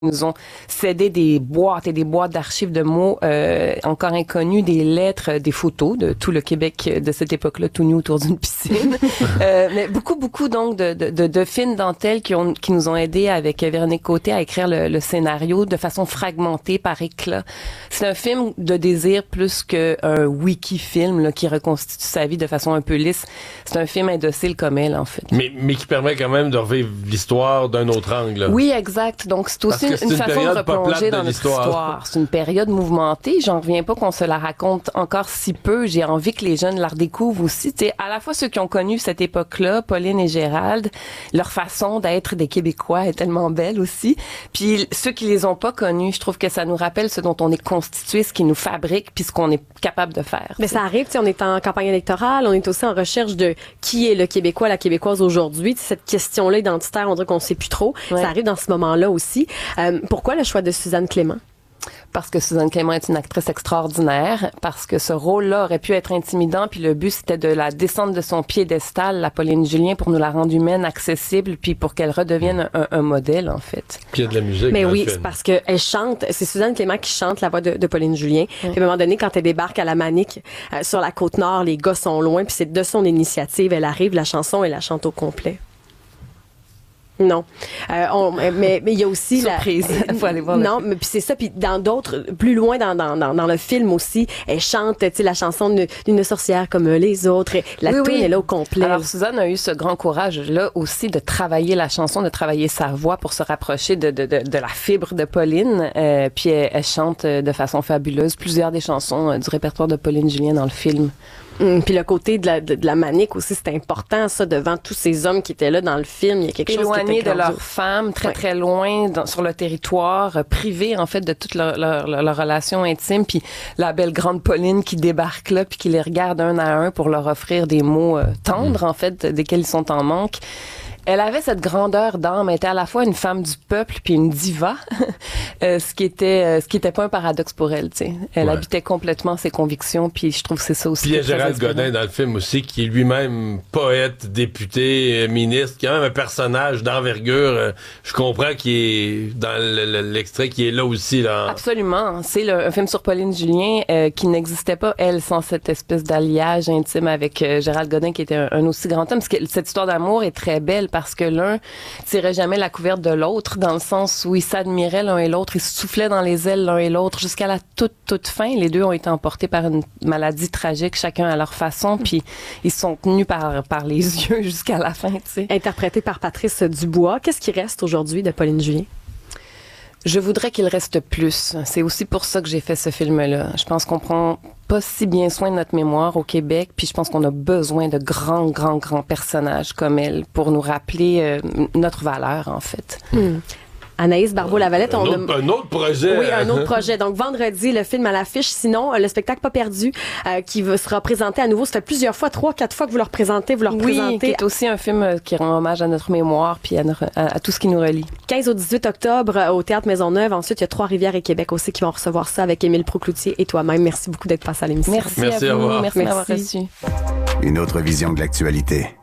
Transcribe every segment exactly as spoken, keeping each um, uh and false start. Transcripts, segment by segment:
Ils nous ont cédé des boîtes et des boîtes d'archives de mots euh, encore inconnus, des lettres, des photos de tout le Québec de cette époque-là, tout nu autour d'une piscine. euh, mais beaucoup, beaucoup donc de, de, de, de fines dentelles qui, ont, qui nous ont aidés avec Véronique Côté à écrire le, le scénario de façon fragmentée par éclat. C'est un film de désir plus qu'un wiki-film là, qui reconstitue sa vie de façon un peu lisse. C'est un film indocile comme elle, en fait. Mais, mais qui permet quand même de revivre l'histoire d'un autre angle. Là. Oui, exact. Donc, c'est aussi c'est une, une une façon de replonger de dans notre histoire. C'est une période mouvementée. J'en reviens pas qu'on se la raconte encore si peu. J'ai envie que les jeunes la redécouvrent aussi. T'sais, à la fois ceux qui ont connu cette époque-là, Pauline et Gérald, leur façon d'être des Québécois est tellement belle aussi. Puis ceux qui les ont pas connus, je trouve que ça nous rappelle ce dont on est constitué, ce qui nous fabrique, puis ce qu'on est capable de faire. Mais t'sais. ça arrive, on est en campagne électorale, on est aussi en recherche de qui est le Québécois, la Québécoise aujourd'hui. T'sais, cette question-là identitaire, on dirait qu'on sait plus trop. Ouais. Ça arrive dans ce moment-là aussi. Euh, pourquoi le choix de Suzanne Clément? Parce que Suzanne Clément est une actrice extraordinaire, parce que ce rôle-là aurait pu être intimidant, puis le but, c'était de la descendre de son piédestal, la Pauline Julien, pour nous la rendre humaine, accessible, puis pour qu'elle redevienne un, un modèle, en fait. Puis il y a de la musique. Mais oui, c'est parce qu'elle chante, c'est Suzanne Clément qui chante la voix de, de Pauline Julien. Puis à un moment donné, quand elle débarque à la Manique, euh, sur la Côte-Nord, les gars sont loin, puis c'est de son initiative, elle arrive, la chanson, elle la chante au complet. Non. Euh, on, mais mais il y a aussi surprise. La, faut aller voir. Non, mais puis c'est ça. Puis dans d'autres, plus loin dans dans dans, dans le film aussi, elle chante, tu sais, la chanson d'une sorcière comme les autres. La oui, tune oui. est là au complet. Alors Suzanne a eu ce grand courage là aussi de travailler la chanson, de travailler sa voix pour se rapprocher de de de, de la fibre de Pauline. Euh, puis elle, elle chante de façon fabuleuse plusieurs des chansons euh, du répertoire de Pauline Julien dans le film. Hum, puis le côté de la, de, de la Manique aussi, c'est important, ça, devant tous ces hommes qui étaient là dans le film. Il y a quelque Éloignés chose qui était de leurs femmes, très, ouais. très loin dans, sur le territoire, euh, privés, en fait, de toute leur, leur, leur, leur relation intime. Puis la belle grande Pauline qui débarque là, puis qui les regarde un à un pour leur offrir des mots euh, tendres, mmh. en fait, desquels ils sont en manque. Elle avait cette grandeur d'âme, elle était à la fois une femme du peuple puis une diva, euh, ce qui était euh, ce qui était pas un paradoxe pour elle, tu sais. Elle ouais. habitait complètement ses convictions, puis je trouve que c'est ça aussi. Puis il y a Gérald Godin dans le film aussi, qui est lui-même poète, député, ministre, qui est même un personnage d'envergure. Je comprends qu'il est dans le, le, l'extrait qui est là aussi. Là. Absolument. C'est le, un film sur Pauline Julien euh, qui n'existait pas, elle, sans cette espèce d'alliage intime avec euh, Gérald Godin, qui était un, un aussi grand homme. Parce que cette histoire d'amour est très belle, parce que l'un tirait jamais la couverte de l'autre, dans le sens où ils s'admiraient l'un et l'autre, ils se soufflaient dans les ailes l'un et l'autre jusqu'à la toute, toute fin. Les deux ont été emportés par une maladie tragique, chacun à leur façon, puis ils se sont tenus par, par les yeux jusqu'à la fin, tu sais. Interprété par Patrice Dubois. Qu'est-ce qui reste aujourd'hui de Pauline Julien? Je voudrais qu'il reste plus. C'est aussi pour ça que j'ai fait ce film-là. Je pense qu'on prend pas si bien soin de notre mémoire au Québec, puis je pense qu'on a besoin de grands, grands, grands personnages comme elle pour nous rappeler euh, notre valeur, en fait. Mmh. Anaïs Barbeau-Lavalette, on un, a... un autre projet. Oui, un autre projet. Donc, vendredi, le film à l'affiche. Sinon, le spectacle Pas perdu, euh, qui sera présenté à nouveau. Ça fait plusieurs fois, trois, quatre fois que vous le représentez, vous le représentez. Oui, qui est aussi un film qui rend hommage à notre mémoire puis à, notre, à, à tout ce qui nous relie. quinze au dix-huit octobre, au Théâtre Maisonneuve. Ensuite, il y a Trois-Rivières et Québec aussi qui vont recevoir ça avec Émile Proucloutier et toi-même. Merci beaucoup d'être passé à l'émission. Merci, Merci à vous. à Merci, Merci d'avoir reçu. Une autre vision de l'actualité.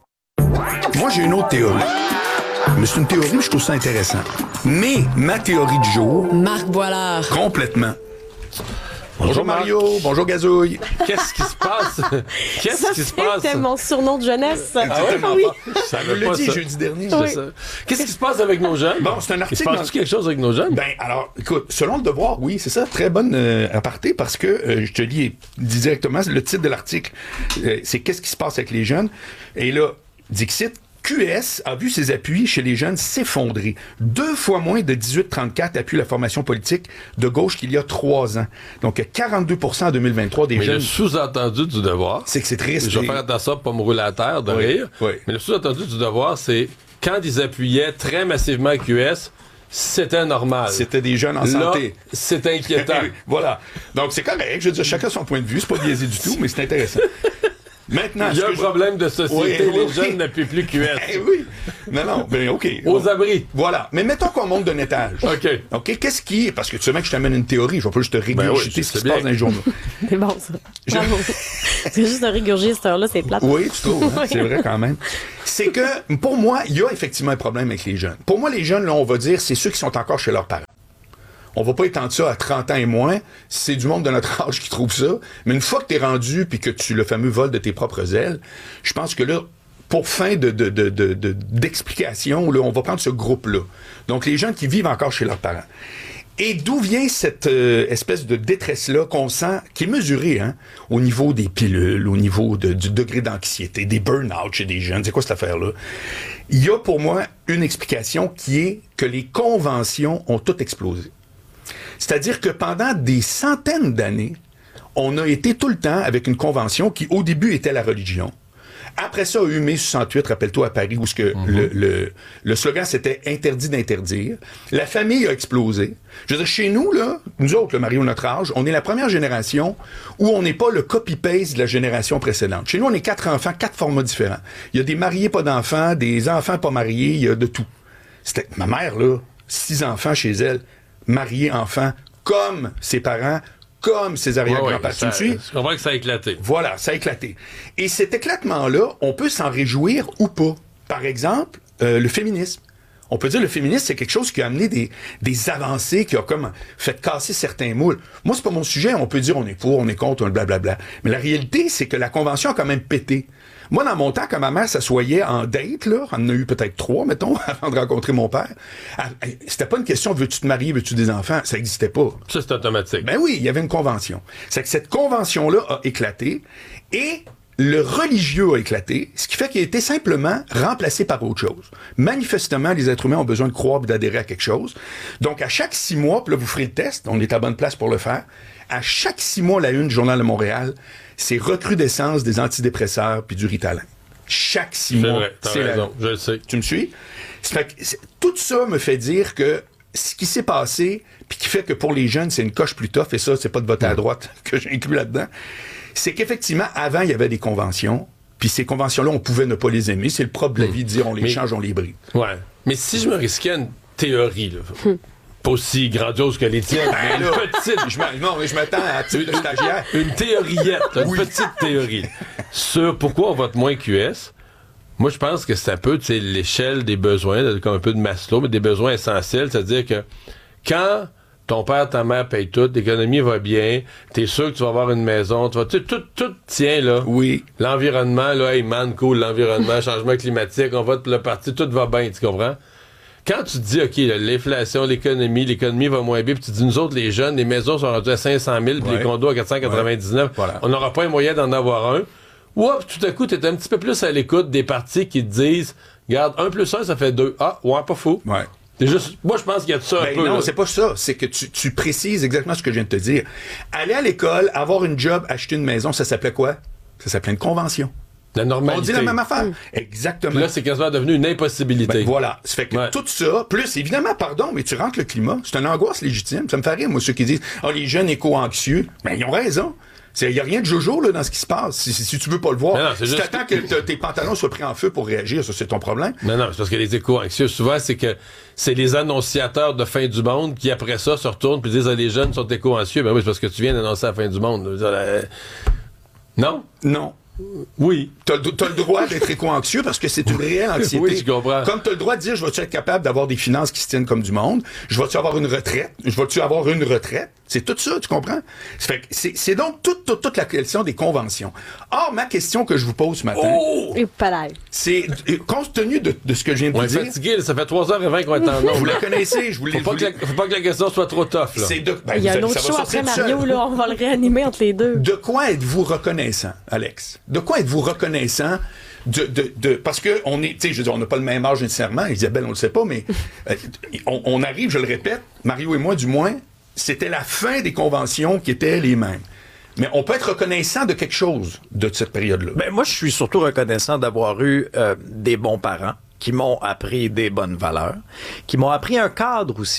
Moi, j'ai une autre théorie. Mais c'est une théorie, mais je trouve ça intéressant. Mais ma théorie du jour... Marc Boilard. Complètement. Bonjour, bonjour Mario, Marc. Bonjour Gazouille. Qu'est-ce qui se passe? Qu'est-ce ça qui se passe? C'était mon surnom de jeunesse. Ah ouais? Oui. Ça je l'ai dit ça. Jeudi dernier. Oui. Qu'est-ce qui se passe avec nos jeunes? Bon, c'est un article. Il se passe-tu quelque chose avec nos jeunes? Ben, alors, écoute, selon le Devoir, oui, c'est ça, très bonne euh, aparté, parce que, euh, je te lis dis directement, le titre de l'article, euh, c'est « Qu'est-ce qui se passe avec les jeunes? » Et là, Dixit, Q S a vu ses appuis chez les jeunes s'effondrer. Deux fois moins de dix-huit trente-quatre appuient la formation politique de gauche qu'il y a trois ans. Donc, quarante-deux pour cent en deux mille vingt-trois des mais jeunes... le sous-entendu du Devoir... C'est que c'est triste. Je vais faire attention pour pas me rouler à terre de oui, rire. Oui. Mais le sous-entendu du Devoir, c'est quand ils appuyaient très massivement Q S... C'était normal. C'était des jeunes en Là, santé. C'est inquiétant. Voilà. Donc, c'est correct. Je veux dire, chacun son point de vue. C'est pas biaisé du tout, mais c'est intéressant. Maintenant, il y a un je... problème de société. Oui, les oui. jeunes n'appuient plus Q S. Eh oui. Non, non, ben OK. Aux abris. Voilà. Mais mettons qu'on monte d'un étage. OK. OK, qu'est-ce qui... Parce que tu sais bien que je t'amène une théorie. Je vais pas juste te régurgiter Ben oui, ce qui se bien. passe dans les journaux. C'est bon, ça. Bravo. C'est juste un régurgir, cette heure-là, c'est plate. Oui, tu trouves, hein? Oui. C'est vrai quand même. C'est que, pour moi, il y a effectivement un problème avec les jeunes. Pour moi, les jeunes, là, on va dire, c'est ceux qui sont encore chez leurs parents. On va pas étendre ça à trente ans et moins. C'est du monde de notre âge qui trouve ça. Mais une fois que t'es rendu puis que tu le fameux vol de tes propres ailes, je pense que là, pour fin de, de, de, de, de- d'explication, là, on va prendre ce groupe-là. Donc, les jeunes qui vivent encore chez leurs parents. Et d'où vient cette euh, espèce de détresse-là qu'on sent, qui est mesurée, hein, au niveau des pilules, au niveau de- du degré d'anxiété, des burn-out chez des jeunes. C'est quoi cette affaire-là? Il y a pour moi une explication qui est que les conventions ont toutes explosé. C'est-à-dire que pendant des centaines d'années, on a été tout le temps avec une convention qui, au début, était la religion. Après ça, a eu mai soixante-huit, rappelle-toi, à Paris, où ce que Mm-hmm. le, le, le slogan, c'était « interdit d'interdire ». La famille a explosé. Je veux dire, chez nous, là, nous autres, le Mario, notre âge, on est la première génération où on n'est pas le copy-paste de la génération précédente. Chez nous, on est quatre enfants, quatre formats différents. Il y a des mariés, pas d'enfants, des enfants pas mariés, il y a de tout. C'était ma mère, là, six enfants chez elle, mariés, enfants, comme ses parents, comme ses Ouais, arrière-grands-parents. ouais, Tu ça- me suis? Je comprends que ça a éclaté. Voilà, ça a éclaté. Et cet éclatement-là, on peut s'en réjouir ou pas. Par exemple, euh, le féminisme. On peut dire que le féminisme, c'est quelque chose qui a amené des, des avancées, qui a comme fait casser certains moules. Moi, c'est pas mon sujet. On peut dire on est pour, on est contre, on est blablabla. Mais la réalité, c'est que la Convention a quand même pété. Moi, dans mon temps, quand ma mère s'assoyait en date, là, on en a eu peut-être trois, mettons, avant de rencontrer mon père, elle- c'était pas une question, veux-tu te marier, veux-tu des enfants? Ça existait pas. Ça, c'est automatique. Ben oui, il y avait une convention. C'est que cette convention-là a éclaté et le religieux a éclaté, ce qui fait qu'il a été simplement remplacé par autre chose. Manifestement, les êtres humains ont besoin de croire et d'adhérer à quelque chose. Donc, à chaque six mois, puis là, vous ferez le test, on est à bonne place pour le faire, à chaque six mois, la une du Journal de Montréal, c'est recrudescence des antidépresseurs puis du Ritalin. Chaque six C'est mois, vrai, t'as c'est la- raison, je le sais. tu me suis? C'est fait que c'est- tout ça me fait dire que ce qui s'est passé, puis qui fait que pour les jeunes, c'est une coche plus tough, et ça, c'est pas de voter à droite que j'inclus là-dedans, c'est qu'effectivement, avant, il y avait des conventions, puis ces conventions-là, on pouvait ne pas les aimer. C'est le propre de la vie de dire on les Mais- change, on les brille. Ouais. Mais si je me risquais à une théorie, là, pas aussi grandiose que les tiennes, mais Ben là, une petite, je m'a- non, mais je m'attends à titre de stagiaire. une théoriette, là, une petite théorie sur pourquoi on vote moins Q S. Moi, je pense que c'est un peu, tu sais, l'échelle des besoins, comme un peu de Maslow, mais des besoins essentiels. C'est-à-dire que quand ton père, ta mère payent tout, l'économie va bien, t'es sûr que tu vas avoir une maison, tu vas, tu sais, tout, tout tient, là. Oui. L'environnement, là, hey man, cool, l'environnement, changement climatique, on vote le parti, tout va bien, tu comprends? Quand tu te dis, OK, là, l'inflation, l'économie, l'économie va moins bien, puis tu dis, nous autres, les jeunes, les maisons sont rendues à cinq cent mille, puis Ouais. les condos à quatre cent quatre-vingt-dix-neuf, Ouais. Voilà. on n'aura pas un moyen d'en avoir un. Oups, tout à coup, t'es un petit peu plus à l'écoute des partis qui te disent, regarde, un plus un, ça fait deux. Ah, ouais, pas fou. Ouais. C'est juste, moi, je pense qu'il y a de ça un Ben peu. non, là. c'est pas ça. C'est que tu, tu précises exactement ce que je viens de te dire. Aller à l'école, avoir une job, acheter une maison, ça s'appelait quoi? Ça s'appelait une convention. La normalité. On dit la même affaire. Exactement. Puis là, c'est quasiment devenu une impossibilité. Ben, voilà. Ça fait que Ouais. tout ça, plus évidemment, pardon, mais tu rentres le climat, c'est une angoisse légitime. Ça me fait rire, moi, ceux qui disent « Ah, les jeunes éco-anxieux », ben ils ont raison. Il n'y a rien de jojo là, dans ce qui se passe. Si, si, si tu veux pas le voir, Mais non, c'est si juste- t'attends que t- tes pantalons soient pris en feu pour réagir, ça c'est ton problème. Non, non, c'est parce que les éco-anxieux, souvent, c'est que c'est les annonciateurs de fin du monde qui, après ça, se retournent et disent ah, les jeunes sont éco-anxieux. Ben oui, c'est parce que tu viens d'annoncer la fin du monde. Je veux dire, euh, Non? Non. Oui. T'as le, t'as le droit d'être éco-anxieux parce que c'est une réelle anxiété. Oui, je comprends. Comme t'as le droit de dire, je vais-tu être capable d'avoir des finances qui se tiennent comme du monde? Je vais-tu avoir une retraite? Je vais-tu avoir une retraite? C'est tout ça, tu comprends? Ça fait que c'est, c'est donc toute, toute, toute la question des conventions. Or, ma question que je vous pose ce matin, Oh! Et palais. c'est, euh, compte tenu de, de ce que je viens de On vous est dire, fatigué, là, ça fait trois heures vingt qu'on est en vous nombre. la connaissez, je vous l'ai Faut pas, que la, faut pas que la question soit trop tough, là. C'est de, ben, Il y a vous un allez- autre ça va show sortir après tout seul. Mario, là, on va le réanimer entre les deux. De quoi êtes-vous reconnaissant, Alex? De quoi êtes-vous reconnaissant de, de, de parce que on est, tu sais, je veux dire, on n'a pas le même âge nécessairement. Isabelle, on le sait pas, mais euh, on, on arrive, je le répète, Mario et moi, du moins, c'était la fin des conventions qui étaient les mêmes. Mais on peut être reconnaissant de quelque chose de cette période-là. Ben, moi, je suis surtout reconnaissant d'avoir eu euh, des bons parents qui m'ont appris des bonnes valeurs, qui m'ont appris un cadre aussi.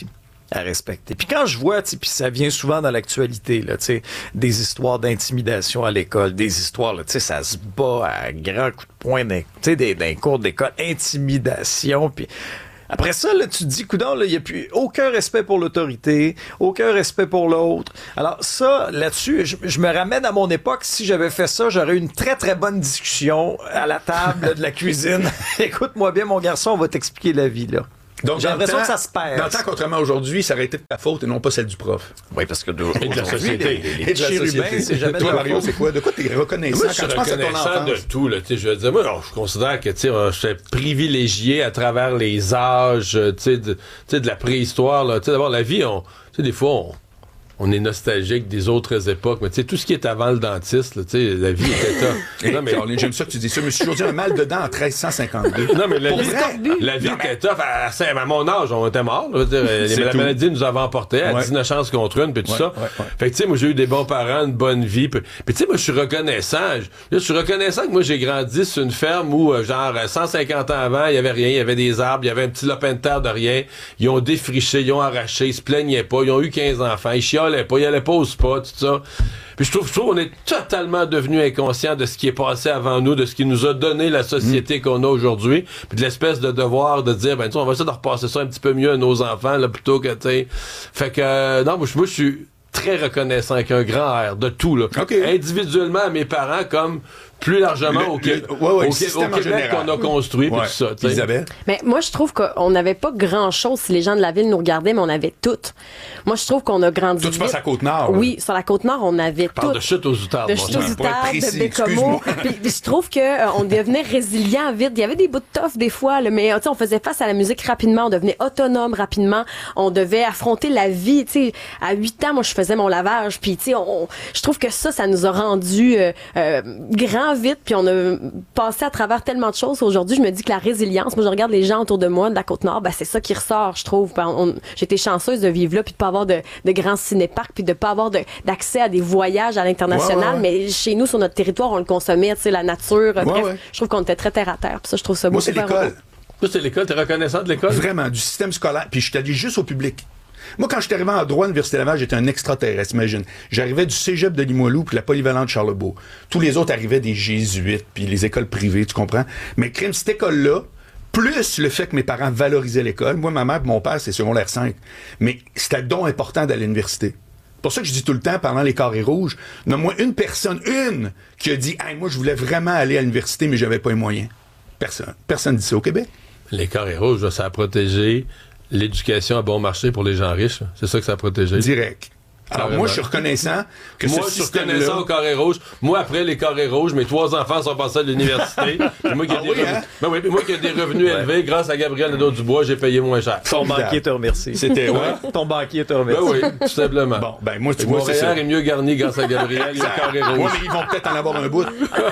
à respecter. Puis quand je vois, puis ça vient souvent dans l'actualité, là, tu sais, des histoires d'intimidation à l'école, des histoires, là, tu sais, ça se bat à grands coups de poing, tu sais, des, des cours d'école, intimidation, puis après ça, là, tu te dis, coudonc, là, il n'y a plus aucun respect pour l'autorité, aucun respect pour l'autre. Alors ça, là-dessus, je, je me ramène à mon époque. Si j'avais fait ça, j'aurais eu une très, très bonne discussion à la table de la cuisine. Écoute-moi bien, mon garçon, on va t'expliquer la vie, là. Donc, j'ai l'impression que ça se perd. Dans le temps, contrairement à aujourd'hui, ça aurait été de ta faute et non pas celle du prof. Oui, parce que de, et de la société. Les, les, les, et de la société. C'est jamais toi, de Mario, c'est quoi? De quoi t'es reconnaissant? Moi, je suis quand tu penses à ton reconnaissant enfance? de tout. Là, je veux dire, moi, alors, je considère que je suis privilégié à travers les âges de, de la préhistoire. Là. D'abord, la vie, on, des fois, on... on est nostalgique des autres époques, mais tu sais, tout ce qui est avant le dentiste, là, tu sais, la vie était tough. Non, mais j'aime ça que tu dis ça. Je me suis toujours dit un mal de dents en treize cent cinquante-deux. Non, mais la Pour vie, vrai? la vie était tough. À, à mon âge, on était morts. Là, dire, la tout. maladie nous avait emportés à Ouais. dix-neuf chances contre une, puis tout Ouais, ça. ouais, ouais. Fait que, tu sais, moi, j'ai eu des bons parents, une bonne vie. Puis, puis tu sais, moi, je suis reconnaissant. Je, je suis reconnaissant que moi, j'ai grandi sur une ferme où, euh, genre, cent cinquante ans avant, il y avait rien. Il y avait des arbres, il y avait un petit lopin de terre de rien. Ils ont défriché, ils ont arraché, ils se plaignaient pas. Ils ont eu quinze enfants. Ils chialaient pas, ils allaient pas au spa, tout ça. Puis je trouve, je trouve qu'on est totalement devenu inconscient de ce qui est passé avant nous, de ce qui nous a donné la société mmh. qu'on a aujourd'hui, puis de l'espèce de devoir de dire, ben, tu sais, on va essayer de repasser ça un petit peu mieux à nos enfants, là, plutôt que, tu sais. Fait que, euh, non, moi, je suis très reconnaissant avec un grand R de tout, là. Okay. Individuellement à mes parents, comme plus largement Le- au, Qué- le- ouais, ouais, au, le Qué- système au en Québec général. qu'on a construit, puis Ouais. tout ça, tu sais. Isabelle? Mais moi, je trouve qu'on n'avait pas grand-chose si les gens de la ville nous regardaient, mais on avait tout. Moi, je trouve qu'on a grandi Toi, tu vite. passes à Côte-Nord. là. Oui, sur la Côte-Nord, on avait Je parle tout. de chute aux outardes, De mon chute cher. aux pour être outardes, de précis, Bécomo. excuse-moi. Puis, puis je trouve que euh, on devenait résilient vite. Il y avait des bouts de tough des fois, là, mais tu sais, on faisait face à la musique rapidement, on devenait autonome rapidement, on devait affronter la vie. Tu sais, à huit ans, moi, je faisais mon lavage. Puis, tu sais, on, on- je trouve que ça, ça nous a rendu euh, euh, grand vite. Puis on a passé à travers tellement de choses. Aujourd'hui, je me dis que la résilience, moi, je regarde les gens autour de moi de la Côte-Nord, ben, c'est ça qui ressort, je trouve. Ben, on- J'étais chanceuse de vivre là, puis de pas avoir de, de grands cinéparcs, puis de pas avoir de- d'accès à des voyages à l'international. Ouais, ouais, ouais. Mais chez nous, sur notre territoire, on le consommait, tu sais, la nature. Bref, ouais. je trouve qu'on était très terre à terre. Puis ça, je trouve ça beau. Moi, c'est super l'école. beau. Toi, c'est l'école, t'es reconnaissant de l'école? Vraiment, du système scolaire. Puis je suis allé juste au public. Moi, quand je suis arrivé en droit à l'Université Laval, j'étais un extraterrestre, imagine. J'arrivais du cégep de Limoilou puis la polyvalente Charlebourg. Tous les autres arrivaient des jésuites puis les écoles privées, tu comprends? Mais crime, cette école-là, plus le fait que mes parents valorisaient l'école, moi, ma mère et mon père, c'est secondaire cinq. Mais c'était donc important d'aller à l'université. C'est pour ça que je dis tout le temps, pendant les carrés rouges, nomme-moi une personne, une, qui a dit « Hey, moi, je voulais vraiment aller à l'université, mais j'avais pas les moyens. » Personne. Personne dit ça au Québec. Les carrés rouges, là, ça a protégé l'éducation à bon marché pour les gens riches. là. C'est ça que ça a protégé. Direct. Alors, Carrément. moi, je suis reconnaissant que Moi, ce je suis système-là... reconnaissant au carré rouge. Moi, après les carrés rouges, mes trois enfants sont passés à l'université. Puis moi qui ai Ah des, oui, revenus... hein? ben oui, puis moi qui ai des revenus élevés, grâce à Gabriel Nadeau-Dubois, j'ai payé moins cher. Ton banquier te remercie. C'était ouais. Ton banquier te Ben remercie. oui, tout simplement. Bon, ben moi, tu Et vois, c'est ça. Montréal est mieux garni grâce à Gabriel et au carré Ouais, rouge. mais ils vont peut-être en avoir un bout.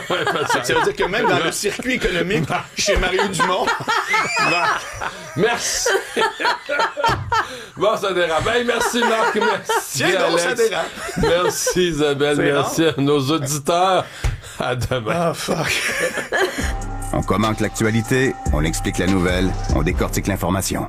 Ça veut dire que même dans le circuit économique, chez Mario Dumont, Merci. Bon, ça dérape. Hey, merci Marc, merci tiens donc, ça Alex. dérape. Merci Isabelle, C'est merci à nos auditeurs. À demain. Ah, fuck. On commente l'actualité, on explique la nouvelle, on décortique l'information.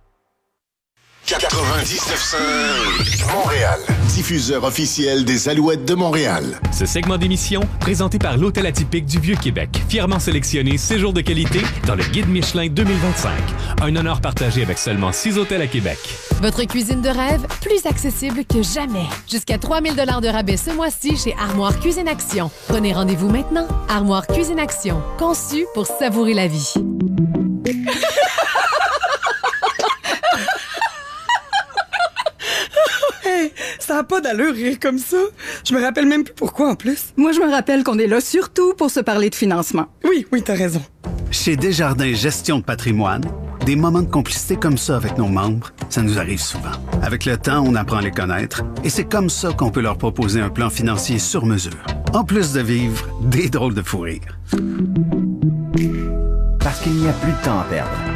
quatre-vingt-dix-neuf cinq Montréal, diffuseur officiel des Alouettes de Montréal. Ce segment d'émission, présenté par l'Hôtel Atypique du Vieux-Québec, fièrement sélectionné séjour de qualité dans le Guide Michelin deux mille vingt-cinq. Un honneur partagé avec seulement six hôtels à Québec. Votre cuisine de rêve, plus accessible que jamais. Jusqu'à trois mille dollars de rabais ce mois-ci chez Armoire Cuisine Action. Prenez rendez-vous maintenant. Armoire Cuisine Action, conçu pour savourer la vie. Hey, ça n'a pas d'allure rire comme ça. Je me rappelle même plus pourquoi en plus. Moi, je me rappelle qu'on est là surtout pour se parler de financement. Oui, oui, t'as raison. Chez Desjardins Gestion de patrimoine, des moments de complicité comme ça avec nos membres, ça nous arrive souvent. Avec le temps, on apprend à les connaître et c'est comme ça qu'on peut leur proposer un plan financier sur mesure. En plus de vivre des drôles de fou rire. Parce qu'il n'y a plus de temps à perdre.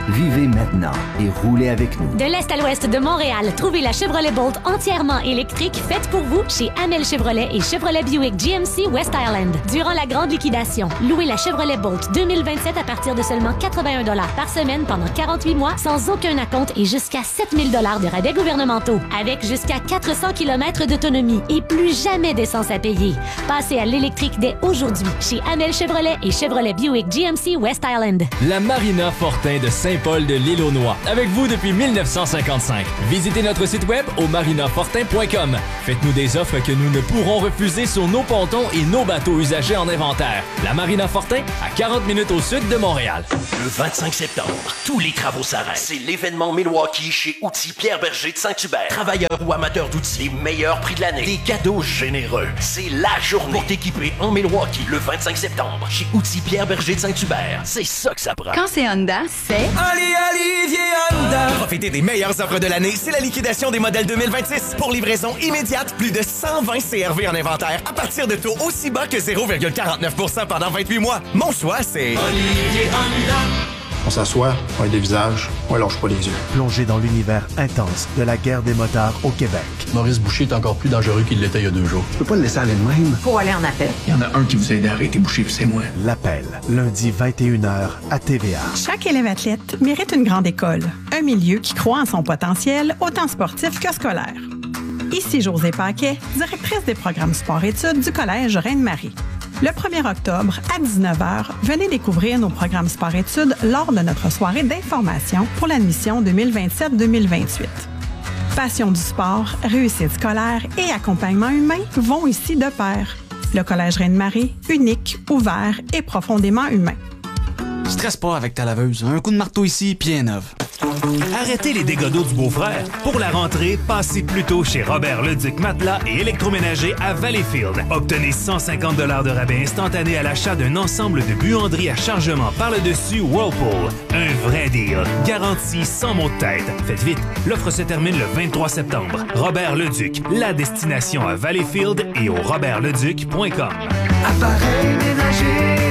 Vivez maintenant et roulez avec nous. De l'est à l'ouest de Montréal, trouvez la Chevrolet Bolt entièrement électrique faite pour vous chez Amel Chevrolet et Chevrolet Buick G M C West Island. Durant la grande liquidation, louez la Chevrolet Bolt deux mille vingt-sept à partir de seulement quatre-vingt-un dollars par semaine pendant quarante-huit mois sans aucun acompte et jusqu'à sept mille dollars de rabais gouvernementaux. Avec jusqu'à quatre cents kilomètres d'autonomie et plus jamais d'essence à payer. Passez à l'électrique dès aujourd'hui chez Amel Chevrolet et Chevrolet Buick G M C West Island. La Marina Fortin de Saint-Paul de l'Île aux Noix. Avec vous depuis mille neuf cent cinquante-cinq. Visitez notre site web au marina fortin point com. Faites-nous des offres que nous ne pourrons refuser sur nos pontons et nos bateaux usagés en inventaire. La Marina Fortin, à quarante minutes au sud de Montréal. Le vingt-cinq septembre, tous les travaux s'arrêtent. C'est l'événement Milwaukee chez Outils Pierre Berger de Saint-Hubert. Travailleurs ou amateurs d'outils, les meilleurs prix de l'année. Des cadeaux généreux. C'est la journée pour t'équiper en Milwaukee le vingt-cinq septembre chez Outils Pierre Berger de Saint-Hubert. C'est ça que ça prend. Quand c'est Honda, c'est... Allez, Olivier Honda! Profitez des meilleures offres de l'année, c'est la liquidation des modèles deux mille vingt-six. Pour livraison immédiate, plus de cent vingt C R V en inventaire à partir de taux aussi bas que zéro virgule quarante-neuf pour cent pendant vingt-huit mois. Mon choix, c'est... Olivier Honda! On s'assoit, on a des visages, on lâche pas les yeux. Plongez dans l'univers intense de la guerre des motards au Québec. Maurice Boucher est encore plus dangereux qu'il l'était il y a deux jours. Tu peux pas le laisser aller de même. Faut aller en appel. Il y en a un qui vous a aidé à arrêter Boucher, c'est moi. L'appel, lundi vingt et une heures à T V A. Chaque élève athlète mérite une grande école, un milieu qui croit en son potentiel, autant sportif que scolaire. Ici Josée Paquet, directrice des programmes sport-études du Collège Reine-Marie. Le premier octobre, à dix-neuf heures, venez découvrir nos programmes sport-études lors de notre soirée d'information pour l'admission deux mille vingt-sept deux mille vingt-huit. Passion du sport, réussite scolaire et accompagnement humain vont ici de pair. Le Collège Reine-Marie, unique, ouvert et profondément humain. Stresse pas avec ta laveuse. Un coup de marteau ici, pied neuve. Arrêtez les dégâts d'eau du beau-frère. Pour la rentrée, passez plutôt chez Robert Leduc Matelas et électroménager à Valleyfield. Obtenez cent cinquante dollars de rabais instantané à l'achat d'un ensemble de buanderies à chargement par le dessus Whirlpool. Un vrai deal. Garantie sans mot de tête. Faites vite, l'offre se termine le vingt-trois septembre. Robert Leduc, la destination à Valleyfield et au robert leduc point com. Appareil ménager,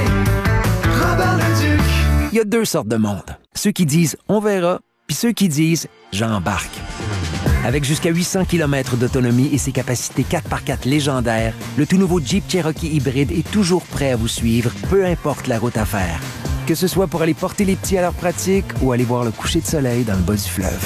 Robert Leduc. Il y a deux sortes de monde. Ceux qui disent « on verra », puis ceux qui disent « j'embarque ». Avec jusqu'à huit cents kilomètres d'autonomie et ses capacités quatre par quatre légendaires, le tout nouveau Jeep Cherokee hybride est toujours prêt à vous suivre, peu importe la route à faire. Que ce soit pour aller porter les petits à leur pratique ou aller voir le coucher de soleil dans le bas du fleuve.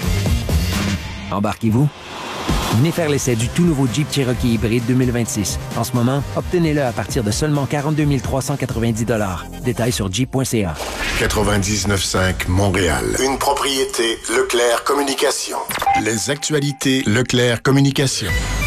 Embarquez-vous. Venez faire l'essai du tout nouveau Jeep Cherokee hybride deux mille vingt-six. En ce moment, obtenez-le à partir de seulement quarante-deux mille trois cent quatre-vingt-dix dollars. Détails sur jeep point c a. quatre-vingt-dix-neuf cinq Montréal. Une propriété Leclerc Communication. Les actualités Leclerc Communication.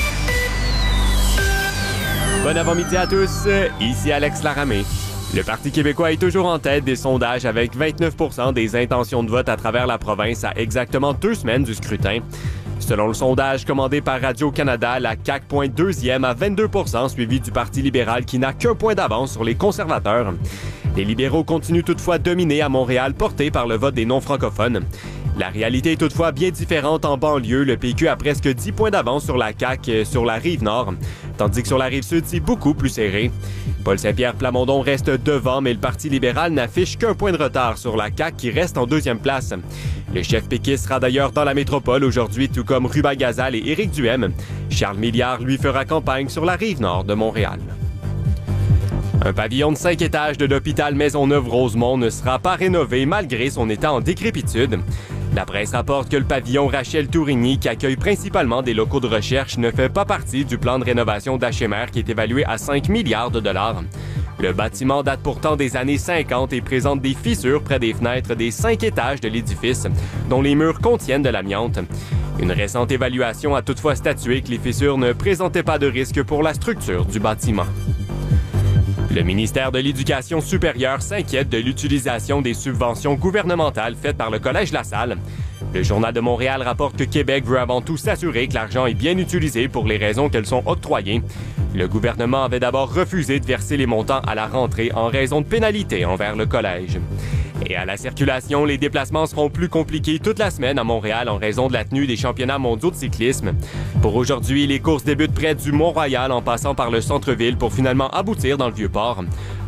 Bon avant-midi à tous, ici Alex Laramé. Le Parti québécois est toujours en tête des sondages avec vingt-neuf pour cent des intentions de vote à travers la province à exactement deux semaines du scrutin. Selon le sondage commandé par Radio-Canada, la C A Q pointe deuxième à vingt-deux pour cent, suivi du Parti libéral qui n'a qu'un point d'avance sur les conservateurs. Les libéraux continuent toutefois dominés à Montréal, portés par le vote des non-francophones. La réalité est toutefois bien différente en banlieue. Le P Q a presque dix points d'avance sur la C A Q sur la Rive-Nord, tandis que sur la Rive-Sud, c'est beaucoup plus serré. Paul Saint-Pierre Plamondon reste devant, mais le Parti libéral n'affiche qu'un point de retard sur la C A Q qui reste en deuxième place. Le chef péquiste sera d'ailleurs dans la métropole aujourd'hui, tout comme Ruben Gazal et Éric Duhem. Charles Milliard, lui, fera campagne sur la Rive-Nord de Montréal. Un pavillon de cinq étages de l'hôpital Maisonneuve-Rosemont ne sera pas rénové malgré son état en décrépitude. La presse rapporte que le pavillon Rachel Tourigny, qui accueille principalement des locaux de recherche, ne fait pas partie du plan de rénovation d'H M R qui est évalué à cinq milliards de dollars. Le bâtiment date pourtant des années cinquante et présente des fissures près des fenêtres des cinq étages de l'édifice, dont les murs contiennent de l'amiante. Une récente évaluation a toutefois statué que les fissures ne présentaient pas de risque pour la structure du bâtiment. Le ministère de l'Éducation supérieure s'inquiète de l'utilisation des subventions gouvernementales faites par le Collège La Salle. Le Journal de Montréal rapporte que Québec veut avant tout s'assurer que l'argent est bien utilisé pour les raisons qu'elles sont octroyées. Le gouvernement avait d'abord refusé de verser les montants à la rentrée en raison de pénalités envers le collège. Et à la circulation, les déplacements seront plus compliqués toute la semaine à Montréal en raison de la tenue des championnats mondiaux de cyclisme. Pour aujourd'hui, les courses débutent près du Mont-Royal en passant par le centre-ville pour finalement aboutir dans le Vieux-Port.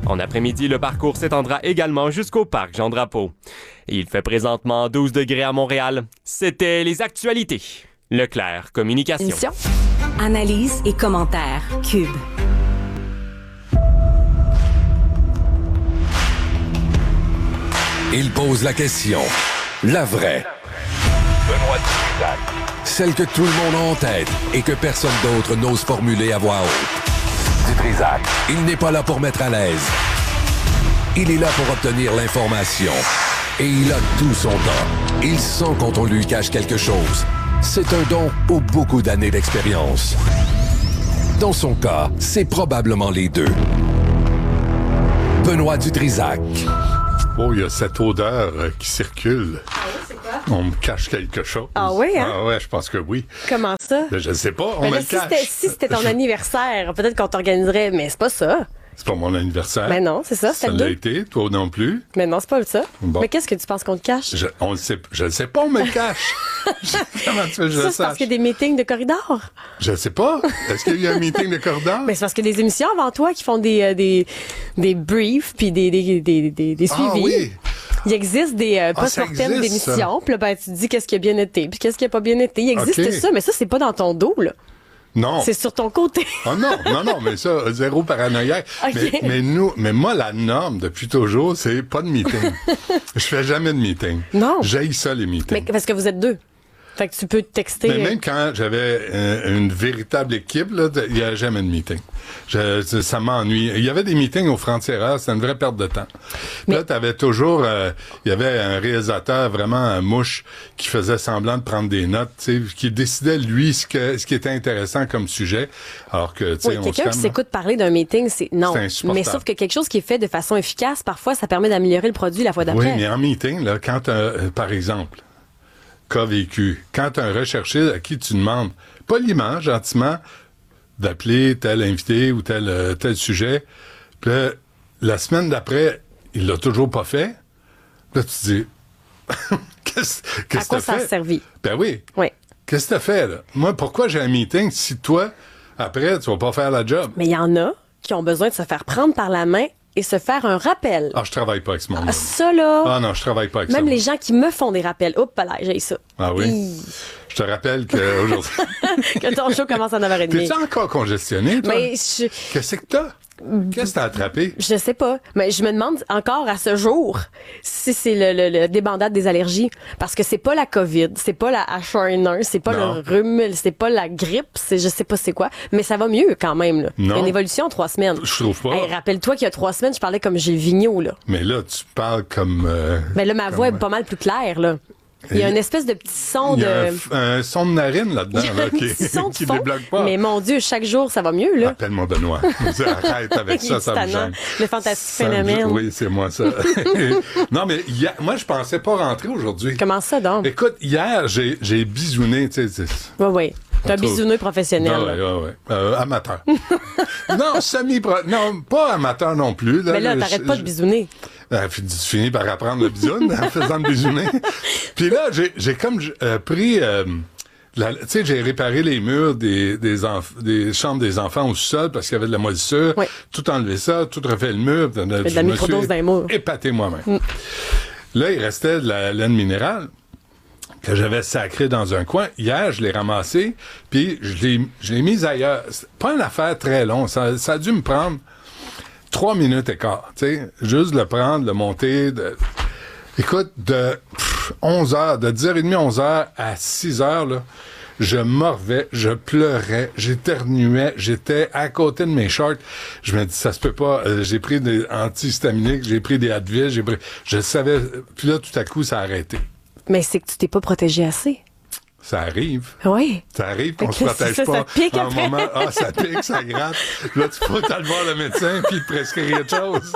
En après-midi, le parcours s'étendra également jusqu'au parc Jean-Drapeau. Il fait présentement douze degrés à Montréal. C'était les actualités. Leclerc Communication. Émission. Analyse et commentaires. Cube. Il pose la question. La vraie. Benoît Dutrisac. Celle que tout le monde a en tête et que personne d'autre n'ose formuler à voix haute. Dutrisac. Il n'est pas là pour mettre à l'aise. Il est là pour obtenir l'information. Et il a tout son temps. Il sent quand on lui cache quelque chose. C'est un don pour beaucoup d'années d'expérience. Dans son cas, c'est probablement les deux. Benoît Dutrisac. Oh, il y a cette odeur euh, qui circule. Ah oui, c'est quoi? On me cache quelque chose. Ah oui, hein? Ah ouais, je pense que oui. Comment ça? Ben, je ne sais pas, on ben me là, le si cache. C'était, si c'était ton anniversaire, peut-être qu'on t'organiserait, mais c'est pas ça. C'est pas mon anniversaire. Ben non, c'est ça, c'est Ça le l'a deux. été, toi non plus. Mais non, c'est pas ça. Bon. Mais qu'est-ce que tu penses qu'on te cache? Je, on le sait, je le sais pas, on me le cache. Comment tu veux que je ça, le c'est parce sache? qu'il y a des meetings de corridor. Je sais pas. Est-ce qu'il y a eu un meeting de corridor? Mais c'est parce qu'il y a des émissions avant toi qui font des, euh, des, des briefs puis des, des, des, des, des suivis. Ah oui. Il existe des euh, Ah, post-mortem ça existe, d'émissions. Puis là, ben, tu te dis qu'est-ce qui a bien été puis qu'est-ce qui a pas bien été. Il existe Ok. ça, mais ça, c'est pas dans ton dos, là. Non. C'est sur ton côté. Ah non, non, non, mais ça, zéro paranoïaque. Ok. Mais, mais nous, mais moi, la norme depuis toujours, c'est pas de meeting. Je fais jamais de meeting. Non. J'haïs ça, les meetings. Mais parce que vous êtes deux. Fait que tu peux texter. Mais même quand j'avais euh, une véritable équipe, là, il n'y a jamais de meeting. Je, ça m'ennuie. Il y avait des meetings au Frontières, c'était une vraie perte de temps. Puis là, tu avais toujours... euh, il y avait un réalisateur vraiment un mouche qui faisait semblant de prendre des notes, tu sais, qui décidait, lui, ce, que, ce qui était intéressant comme sujet. Alors que, tu sais, Oui, on se quelqu'un calme, qui là. s'écoute parler d'un meeting, c'est non. C'est insupportable. Mais sauf que quelque chose qui est fait de façon efficace, parfois, ça permet d'améliorer le produit la fois d'après. Oui, mais en meeting, là, quand, t'as, euh, par exemple, cas vécu, quand tu as un recherché à qui tu demandes, poliment, gentiment, d'appeler tel invité ou tel, euh, tel sujet, puis là, la semaine d'après, il l'a toujours pas fait, là, tu te dis, qu'est-ce, qu'est-ce À quoi que ça t'as a fait? servi? Ben oui. Oui. Qu'est-ce que t'as fait, là? Moi, pourquoi j'ai un meeting si toi, après, tu vas pas faire la job? Mais il y en a qui ont besoin de se faire prendre par la main et se faire un rappel. Ah, je travaille pas avec ce monde. Ah, ça, là. Ah non, je travaille pas avec ça. Même les gens qui me font des rappels. Oups, là, j'ai ça. Ah oui? Hi. Je te rappelle qu'aujourd'hui... que ton show commence à neuf heures trente. T'es-tu encore congestionné, toi? Mais je... Qu'est-ce que t'as? Qu'est-ce que t'as attrapé? Je sais pas, mais je me demande encore à ce jour si c'est le, le, le débandade des allergies. Parce que c'est pas la COVID, c'est pas la H un N un, c'est pas Non. le rhume, c'est pas la grippe, c'est je sais pas c'est quoi. Mais ça va mieux quand même, là. Il y a Non. une évolution en trois semaines. Je trouve pas. Hey, rappelle-toi qu'il y a trois semaines, je parlais comme Gilles Vigneault, là. Mais là, tu parles comme... euh, Mais là, ma comme- voix est pas mal plus claire, là. Il y a une espèce de petit son Il y de... a un, f- un son de narine là-dedans, Il y a là, un qui, petit son de qui fond, débloque pas. Mais mon Dieu, chaque jour, ça va mieux, là. Appelle-moi Benoît. Arrête avec Il ça, est ça me tannant. gêne. Le fantastique Ça me gêne. phénomène. Oui, c'est moi ça. Non, mais hier, moi, je pensais pas rentrer aujourd'hui. Comment ça, donc? Écoute, hier, j'ai, j'ai bisouné, tu sais. c'est- Oui, oui. T'as un Entre autres. bisouneux professionnel. Ah, ouais, ouais, ouais. Euh, amateur. non, semi Non, pas amateur non plus. Là, Mais là, Je- t'arrêtes pas je- de bisouner. Euh, tu finis par apprendre le bisoun en faisant le bisouner. Puis là, j'ai, j'ai comme euh, pris... euh, la- tu sais, j'ai réparé les murs des, des, enf- des chambres des enfants au sol parce qu'il y avait de la moisissure. Tout enlevé ça, tout refait le mur. Fait de la microdose dans les murs. Épaté moi-même. Mm. Là, il restait de la laine minérale que j'avais sacrée dans un coin. Hier, je l'ai ramassé, puis je l'ai, je l'ai mise ailleurs. C'est pas une affaire très longue. Ça, ça a dû me prendre trois minutes et quart, tu sais. Juste le prendre, le monter. De... Écoute, de pff, onze heures, de dix heures trente, onze heures à six heures, là, je morvais, je pleurais, j'éternuais, j'étais à côté de mes shorts. Je me dis, ça se peut pas. Euh, j'ai pris des antihistaminiques, j'ai pris des Advil, j'ai pris... Je savais... Puis là, tout à coup, ça a arrêté. Mais c'est que tu t'es pas protégé assez. Ça arrive. Oui. Ça arrive qu'on se Fait que protège ça, ça pas. pique à un après. moment, ah, ça pique, ça gratte. Là, tu peux aller voir le médecin puis il te prescrire autre chose.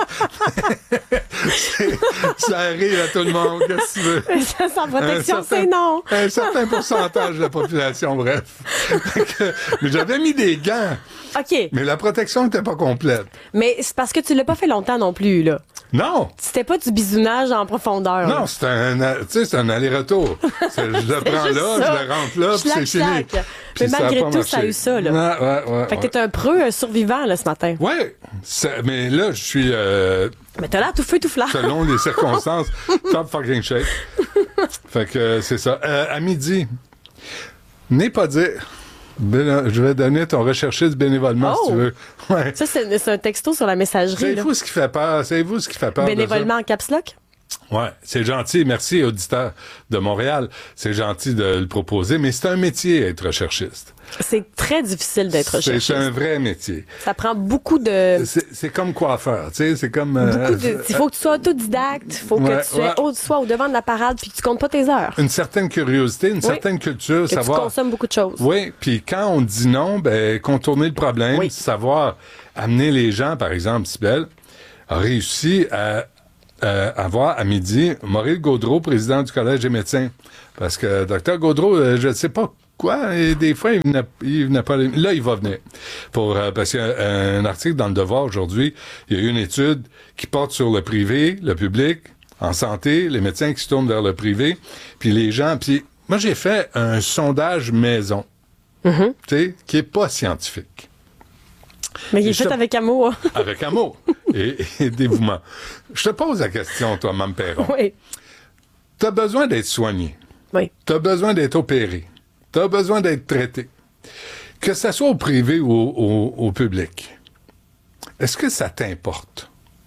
C'est- ça arrive à tout le monde. Qu'est-ce que tu veux? Ça, sans protection, Un certain- c'est non. Un certain pourcentage de la population, bref. Fait que- mais j'avais mis des gants. OK. Mais la protection n'était pas complète. Mais c'est parce que tu l'as pas fait longtemps non plus, là. Non! C'était pas du bisounage en profondeur. Non, c'est un, tu sais, c'est un aller-retour. C'est, je le prends là, ça. je le rentre là, puis c'est fini. Schlac. Mais Puis ça a malgré pas tout, marché. ça a eu ça, là. Ouais, ouais, ouais, fait que ouais. t'es un preux, un survivant, là, ce matin. Ouais, ça- mais là, je suis, euh, Mais t'as l'air tout feu, tout flamme. selon les circonstances, top fucking shape. Fait que euh, c'est ça. Euh, à midi, n'aie pas dire. Ben, je vais donner ton recherchiste bénévolement, Oh! si tu veux. Ouais. Ça, c'est, c'est un texto sur la messagerie. là. Savez-vous ce qui fait peur? Savez-vous ce qui fait peur? de ça? Bénévolement en caps lock? Ouais, c'est gentil. Merci, auditeur de Montréal. C'est gentil de le proposer, mais c'est un métier, être recherchiste. C'est très difficile d'être C'est recherchiste. un vrai métier. Ça prend beaucoup de... C'est, c'est comme coiffeur, tu sais, c'est comme... euh, Beaucoup de... Il faut que tu sois autodidacte, il faut Ouais, que tu ouais. sois au, sois au devant de la parade puis que tu comptes pas tes heures. Une certaine curiosité, une Oui. certaine culture, Que savoir... tu consommes beaucoup de choses. Oui, puis quand on dit non, ben, contourner le problème, Oui. savoir amener les gens, par exemple, Cybèle a réussi à, à avoir à midi Maurice Gaudreau, président du Collège des médecins. Parce que docteur Gaudreau, euh, je ne sais pas quoi, et des fois, il venait, il venait pas... Là, il va venir. Pour, euh, parce qu'il y a un article dans Le Devoir aujourd'hui, il y a eu une étude qui porte sur le privé, le public, en santé, les médecins qui se tournent vers le privé, puis les gens... Puis moi, j'ai fait un sondage maison, Mm-hmm. tu sais, qui est pas scientifique. Mais il est Et je fait te- avec amour. Avec amour et, et dévouement. Je te pose la question, toi, Mme Perron. Oui. Tu as besoin d'être soigné. Oui. Tu as besoin d'être opéré. Tu as besoin d'être traité. Que ce soit au privé ou au, au- au public, est-ce que ça t'importe?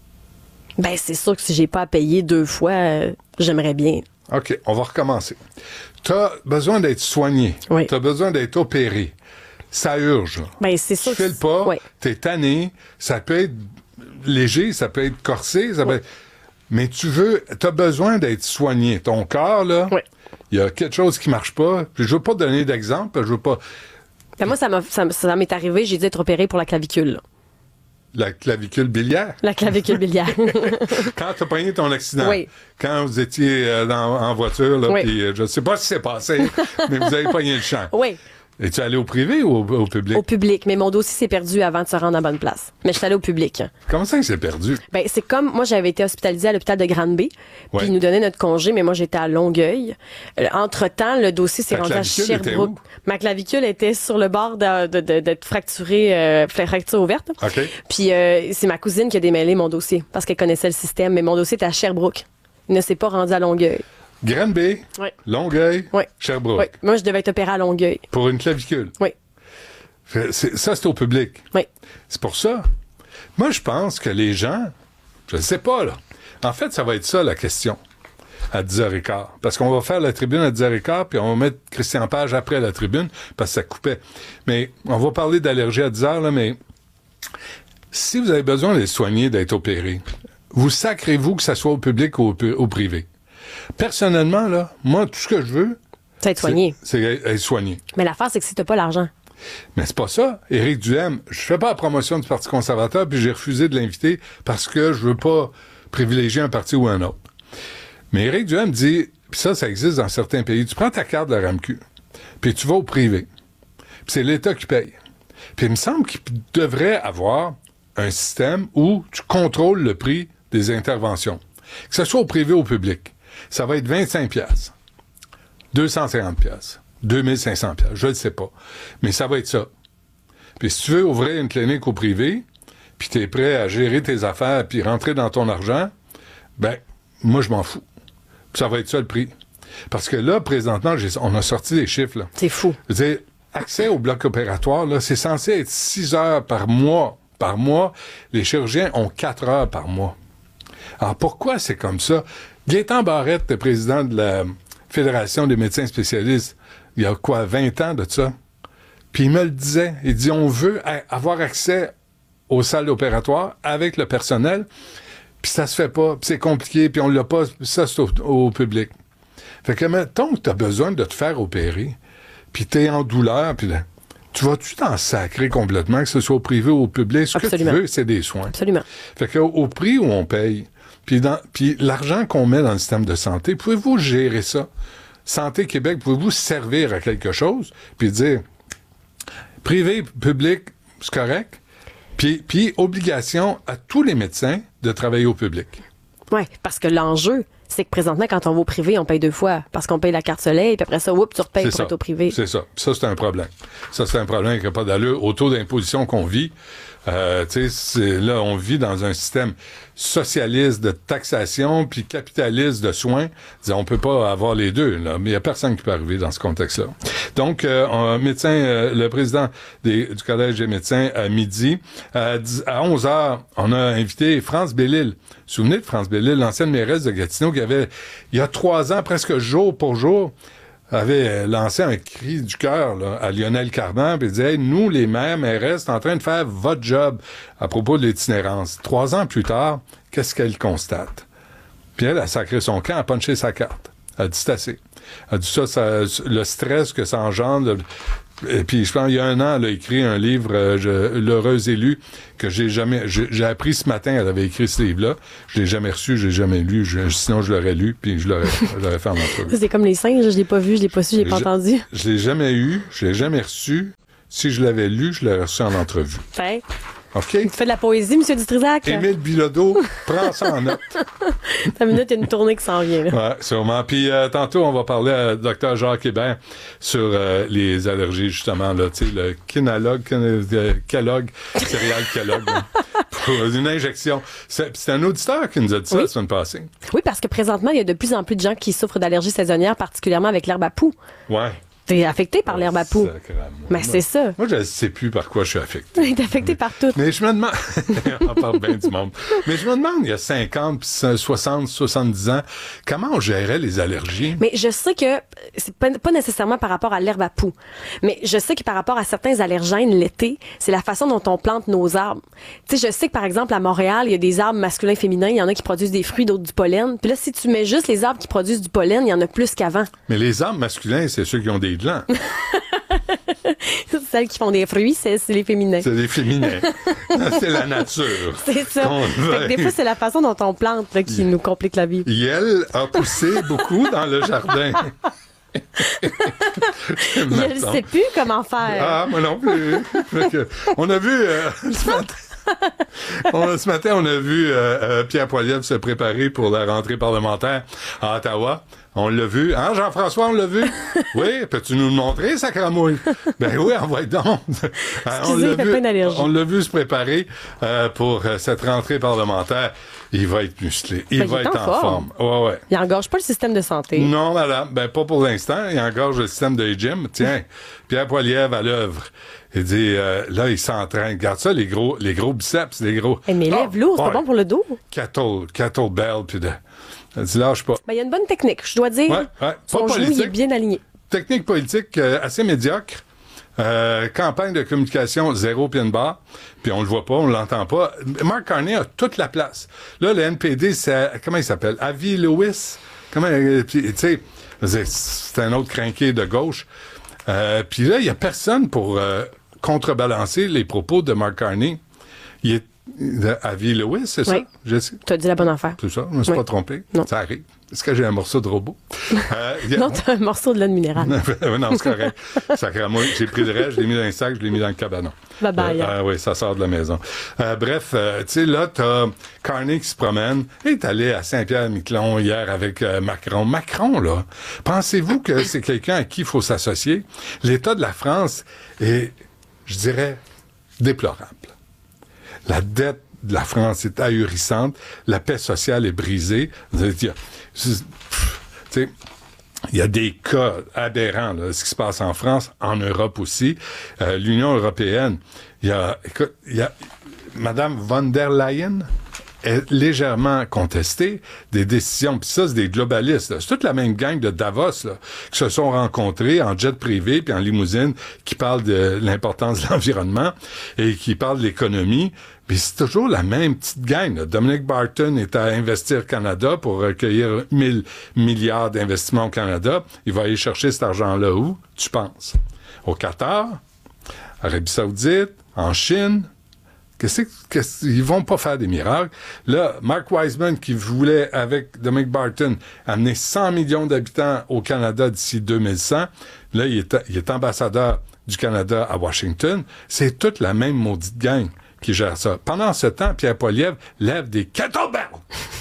Ben, c'est sûr que si j'ai pas à payer deux fois, euh, j'aimerais bien. OK, on va recommencer. Tu as besoin d'être soigné. Oui. Tu as besoin d'être opéré. Ça urge. là. Ben, c'est Tu sûr. files pas, Oui. t'es tanné, ça peut être léger, ça peut être corsé, ça peut être... Mais tu veux, t'as besoin d'être soigné. Ton corps, là, il y a quelque chose qui marche pas. Puis je veux pas donner d'exemple, je veux pas... Ben, moi, ça, m'a, ça, ça m'est arrivé, j'ai dû être opéré pour la clavicule. là. La clavicule biliaire. La clavicule biliaire. Quand t'as pogné ton accident, Oui. quand vous étiez euh, dans- en voiture, là, Oui. puis euh, je sais pas ce qui s'est passé, mais vous avez pogné le champ. Oui. Es-tu allé au privé ou au, au public? Au public, mais mon dossier s'est perdu avant de se rendre à bonne place. Mais je suis allée au public. Comment ça il s'est perdu? Ben, c'est comme, moi, j'avais été hospitalisée à l'hôpital de Granby, Ouais. puis ils nous donnaient notre congé, mais moi, j'étais à Longueuil. Euh, entre-temps, le dossier s'est Ta rendu à clavicule était Sherbrooke. où? Ma clavicule était sur le bord de- de- de- d'être fracturée, euh, fracture ouverte. OK. Puis euh, c'est ma cousine qui a démêlé mon dossier, parce qu'elle connaissait le système, mais mon dossier était à Sherbrooke. Il ne s'est pas rendu à Longueuil. Granby, Oui. Longueuil, Oui. Sherbrooke. Oui. Moi, je devais être opérée à Longueuil. Pour une clavicule. Oui. Fait- c'est- ça, c'est au public. Oui. C'est pour ça. Moi, je pense que les gens, je ne sais pas, là. En fait, ça va être ça, la question, à dix heures quinze. Parce qu'on va faire la tribune à dix heures quinze, puis on va mettre Christian Page après la tribune, parce que ça coupait. Mais on va parler d'allergie à dix heures, là, mais si vous avez besoin d'être soigné, d'être opéré, vous sacrez-vous que ça soit au public ou au, pu- au privé? Personnellement, là, moi, tout ce que je veux, C'est être soigné. c'est être être soigné. Mais l'affaire, c'est que si t'as pas l'argent. Mais c'est pas ça. Éric Duhaime, je fais pas la promotion du Parti conservateur, puis j'ai refusé de l'inviter parce que je veux pas privilégier un parti ou un autre. Mais Éric Duhaime dit, puis ça, ça existe dans certains pays, tu prends ta carte de la R A M Q, puis tu vas au privé. Puis c'est l'État qui paye. Puis il me semble qu'il devrait avoir un système où tu contrôles le prix des interventions. Que ce soit au privé ou au public. Ça va être vingt-cinq piastres, deux cent cinquante piastres, deux mille cinq cents piastres, je ne sais pas. Mais ça va être ça. Puis si tu veux ouvrir une clinique au privé, puis tu es prêt à gérer tes affaires puis rentrer dans ton argent, ben, moi, je m'en fous. Puis ça va être ça le prix. Parce que là, présentement, j'ai- on a sorti des chiffres. Là. C'est fou. Je veux dire, accès au bloc opératoire, là, c'est censé être six heures par mois. Par mois, les chirurgiens ont quatre heures par mois. Alors pourquoi c'est comme ça? Gaétan Barrette, le président de la Fédération des médecins spécialistes, il y a quoi, vingt ans de ça? Puis il me le disait, il dit, on veut a- avoir accès aux salles opératoires avec le personnel, puis ça se fait pas, puis c'est compliqué, puis on l'a pas, ça c'est au, au public. Fait que mettons que tu as besoin de te faire opérer, puis tu es en douleur, puis là, tu vas-tu t'en sacrer complètement, que ce soit au privé ou au public? Ce Absolument. que tu veux, c'est des soins. Absolument. Fait que au, au prix où on paye, puis dans, puis l'argent qu'on met dans le système de santé, pouvez-vous gérer ça? Santé Québec, pouvez-vous servir à quelque chose, puis dire, privé, public, c'est correct, puis, puis obligation à tous les médecins de travailler au public. Oui, parce que l'enjeu, c'est que présentement, quand on va au privé, on paye deux fois. Parce qu'on paye la carte soleil, puis après ça, oups, tu repayes C'est pour ça. être au privé. C'est ça. Ça, c'est un problème. Ça, c'est un problème qui n'a pas d'allure. Au taux d'imposition qu'on vit, euh, tu sais, là, on vit dans un système socialiste de taxation puis capitaliste de soins. On peut pas avoir les deux, là. Mais il y a personne qui peut arriver dans ce contexte-là. Donc, euh, un médecin, euh, le président des, du Collège des médecins, à midi, à, à onze heures, on a invité France Bellil. Vous vous souvenez de France Bellil, l'ancienne mairesse de Gatineau, qui avait, il y a trois ans, presque jour pour jour, avait lancé un cri du cœur là, à Lionel Carman, puis il disait hey, « Nous, les maires, mairesses, c'est en train de faire votre job à propos de l'itinérance. » Trois ans plus tard, qu'est-ce qu'elle constate? Puis elle a sacré son camp, a punché sa carte. Elle a dit « C'est assez. » Elle a dit ça, ça, le stress que ça engendre... Le, et puis, je pense, il y a un an, elle a écrit un livre, euh, je, L'heureuse élue, que j'ai jamais, j'ai, j'ai appris ce matin, elle avait écrit ce livre-là. Je l'ai jamais reçu, je l'ai jamais lu, je, sinon je l'aurais lu, puis je l'aurais, je l'aurais fait en entrevue. C'est comme les singes, je l'ai pas vu, je l'ai pas su, je l'ai pas je, entendu. Je l'ai jamais eu, je l'ai jamais reçu. Si je l'avais lu, je l'aurais reçu en entrevue. Fait. OK? Tu fais de la poésie, M. Dutrisac? Émile Bilodeau, prends ça en note. Ta minute, il y a une tournée qui s'en vient. Là. Oui, sûrement. Puis euh, tantôt, on va parler à Dr Jacques Hébert sur euh, les allergies, justement, là, tu sais, le kinologue, calogue, céréal calogue, pour une injection. C'est, c'est un auditeur qui nous a dit ça oui. la semaine passée. Oui, parce que présentement, il y a de plus en plus de gens qui souffrent d'allergies saisonnières, particulièrement avec l'herbe à poux. Ouais. T'es affecté par l'herbe à poux. Mais c'est ça. Moi, je ne sais plus par quoi je suis affecté. T'es affecté mais, par tout. Mais je me demande... on parle bien du monde. Mais je me demande, il y a cinquante, soixante, soixante-dix ans, comment on gérait les allergies? Mais je sais que c'est pas, pas nécessairement par rapport à l'herbe à poux. Mais je sais que par rapport à certains allergènes l'été, c'est la façon dont on plante nos arbres. Tu sais, je sais que par exemple, à Montréal, il y a des arbres masculins et féminins. Il y en a qui produisent des fruits, d'autres du pollen. Puis là, si tu mets juste les arbres qui produisent du pollen, il y en a plus qu'avant. Mais les arbres masculins, c'est ceux qui ont des glands. Celles qui font des fruits, c'est, c'est les féminins. C'est les féminins. C'est la nature. C'est ça. Fait que des fois, c'est la façon dont on plante là, qui yeah. nous complique la vie. Yel a poussé beaucoup dans le jardin. Je ne sais plus comment faire. Ah, moi non plus. On a vu euh, ce matin. on, ce matin, on a vu euh, euh, Pierre Poilievre se préparer pour la rentrée parlementaire à Ottawa. On l'a vu. Hein, Jean-François, on l'a vu? Oui, peux-tu nous le montrer, sacramouille? Ben oui, envoie donc. on, l'a vu, on l'a vu se préparer euh, pour euh, cette rentrée parlementaire. Il va être musclé. Il ben, va il être en, en forme. forme. Ouais, ouais. Il engorge pas le système de santé. Non, madame. Ben, pas pour l'instant. Il engorge le système de gym. Tiens, Pierre Poilievre à l'œuvre. Il dit, euh, là, il s'entraîne. Regarde ça, les gros, les gros biceps, les gros. Mais les lèvres oh, lourdes, c'est ouais. pas bon pour le dos. Cattle, cattle bell, puis de... Elle dit, lâche pas. Ben, il y a une bonne technique, je dois dire. Ouais, ouais. Son genou, il est bien aligné. Technique politique euh, assez médiocre. Euh, campagne de communication zéro pin bar. Puis on le voit pas, on l'entend pas. Mark Carney a toute la place. Là, le N P D, c'est... Comment il s'appelle? Avi Lewis? Comment... Tu sais, c'est un autre crinqué de gauche. Euh, puis là, il y a personne pour euh, contrebalancer les propos de Mark Carney. Il est Avi Lewis, c'est oui. ça? Tu as dit la bonne affaire. C'est ça, je ne me suis oui. pas trompé. Non. Ça arrive. Est-ce que j'ai un morceau de robot? euh, a... Non, tu as un morceau de laine minérale. Non, c'est correct. Sacrément, j'ai pris le reste, je l'ai mis dans un sac, je l'ai mis dans le cabanon. Bye bye. Euh, euh, oui, ça sort de la maison. Euh, bref, euh, tu sais, là, tu as Carney qui se promène. Il est allé à Saint-Pierre-Miquelon hier avec euh, Macron. Macron, là, pensez-vous que c'est quelqu'un à qui il faut s'associer? L'état de la France est, je dirais, déplorable. La dette de la France est ahurissante. La paix sociale est brisée. Il y a, il y a des cas aberrants, là, ce qui se passe en France, en Europe aussi. Euh, L'Union européenne, il y a, écoute, il y a Madame von der Leyen est légèrement contestée des décisions. Puis ça, c'est des globalistes. Là. C'est toute la même gang de Davos là, qui se sont rencontrés en jet privé puis en limousine, qui parlent de l'importance de l'environnement et qui parlent de l'économie. Puis c'est toujours la même petite gang. Là. Dominic Barton est à Investir Canada pour recueillir mille milliards d'investissements au Canada. Il va aller chercher cet argent-là où, tu penses? Au Qatar, Arabie Saoudite, en Chine. Qu'est-ce qu'ils vont pas faire des miracles? Là, Mark Wiseman, qui voulait, avec Dominic Barton, amener cent millions d'habitants au Canada d'ici deux mille cent, là, il est, il est ambassadeur du Canada à Washington. C'est toute la même maudite gang qui gère ça. Pendant ce temps, Pierre Poilievre lève des kettlebells.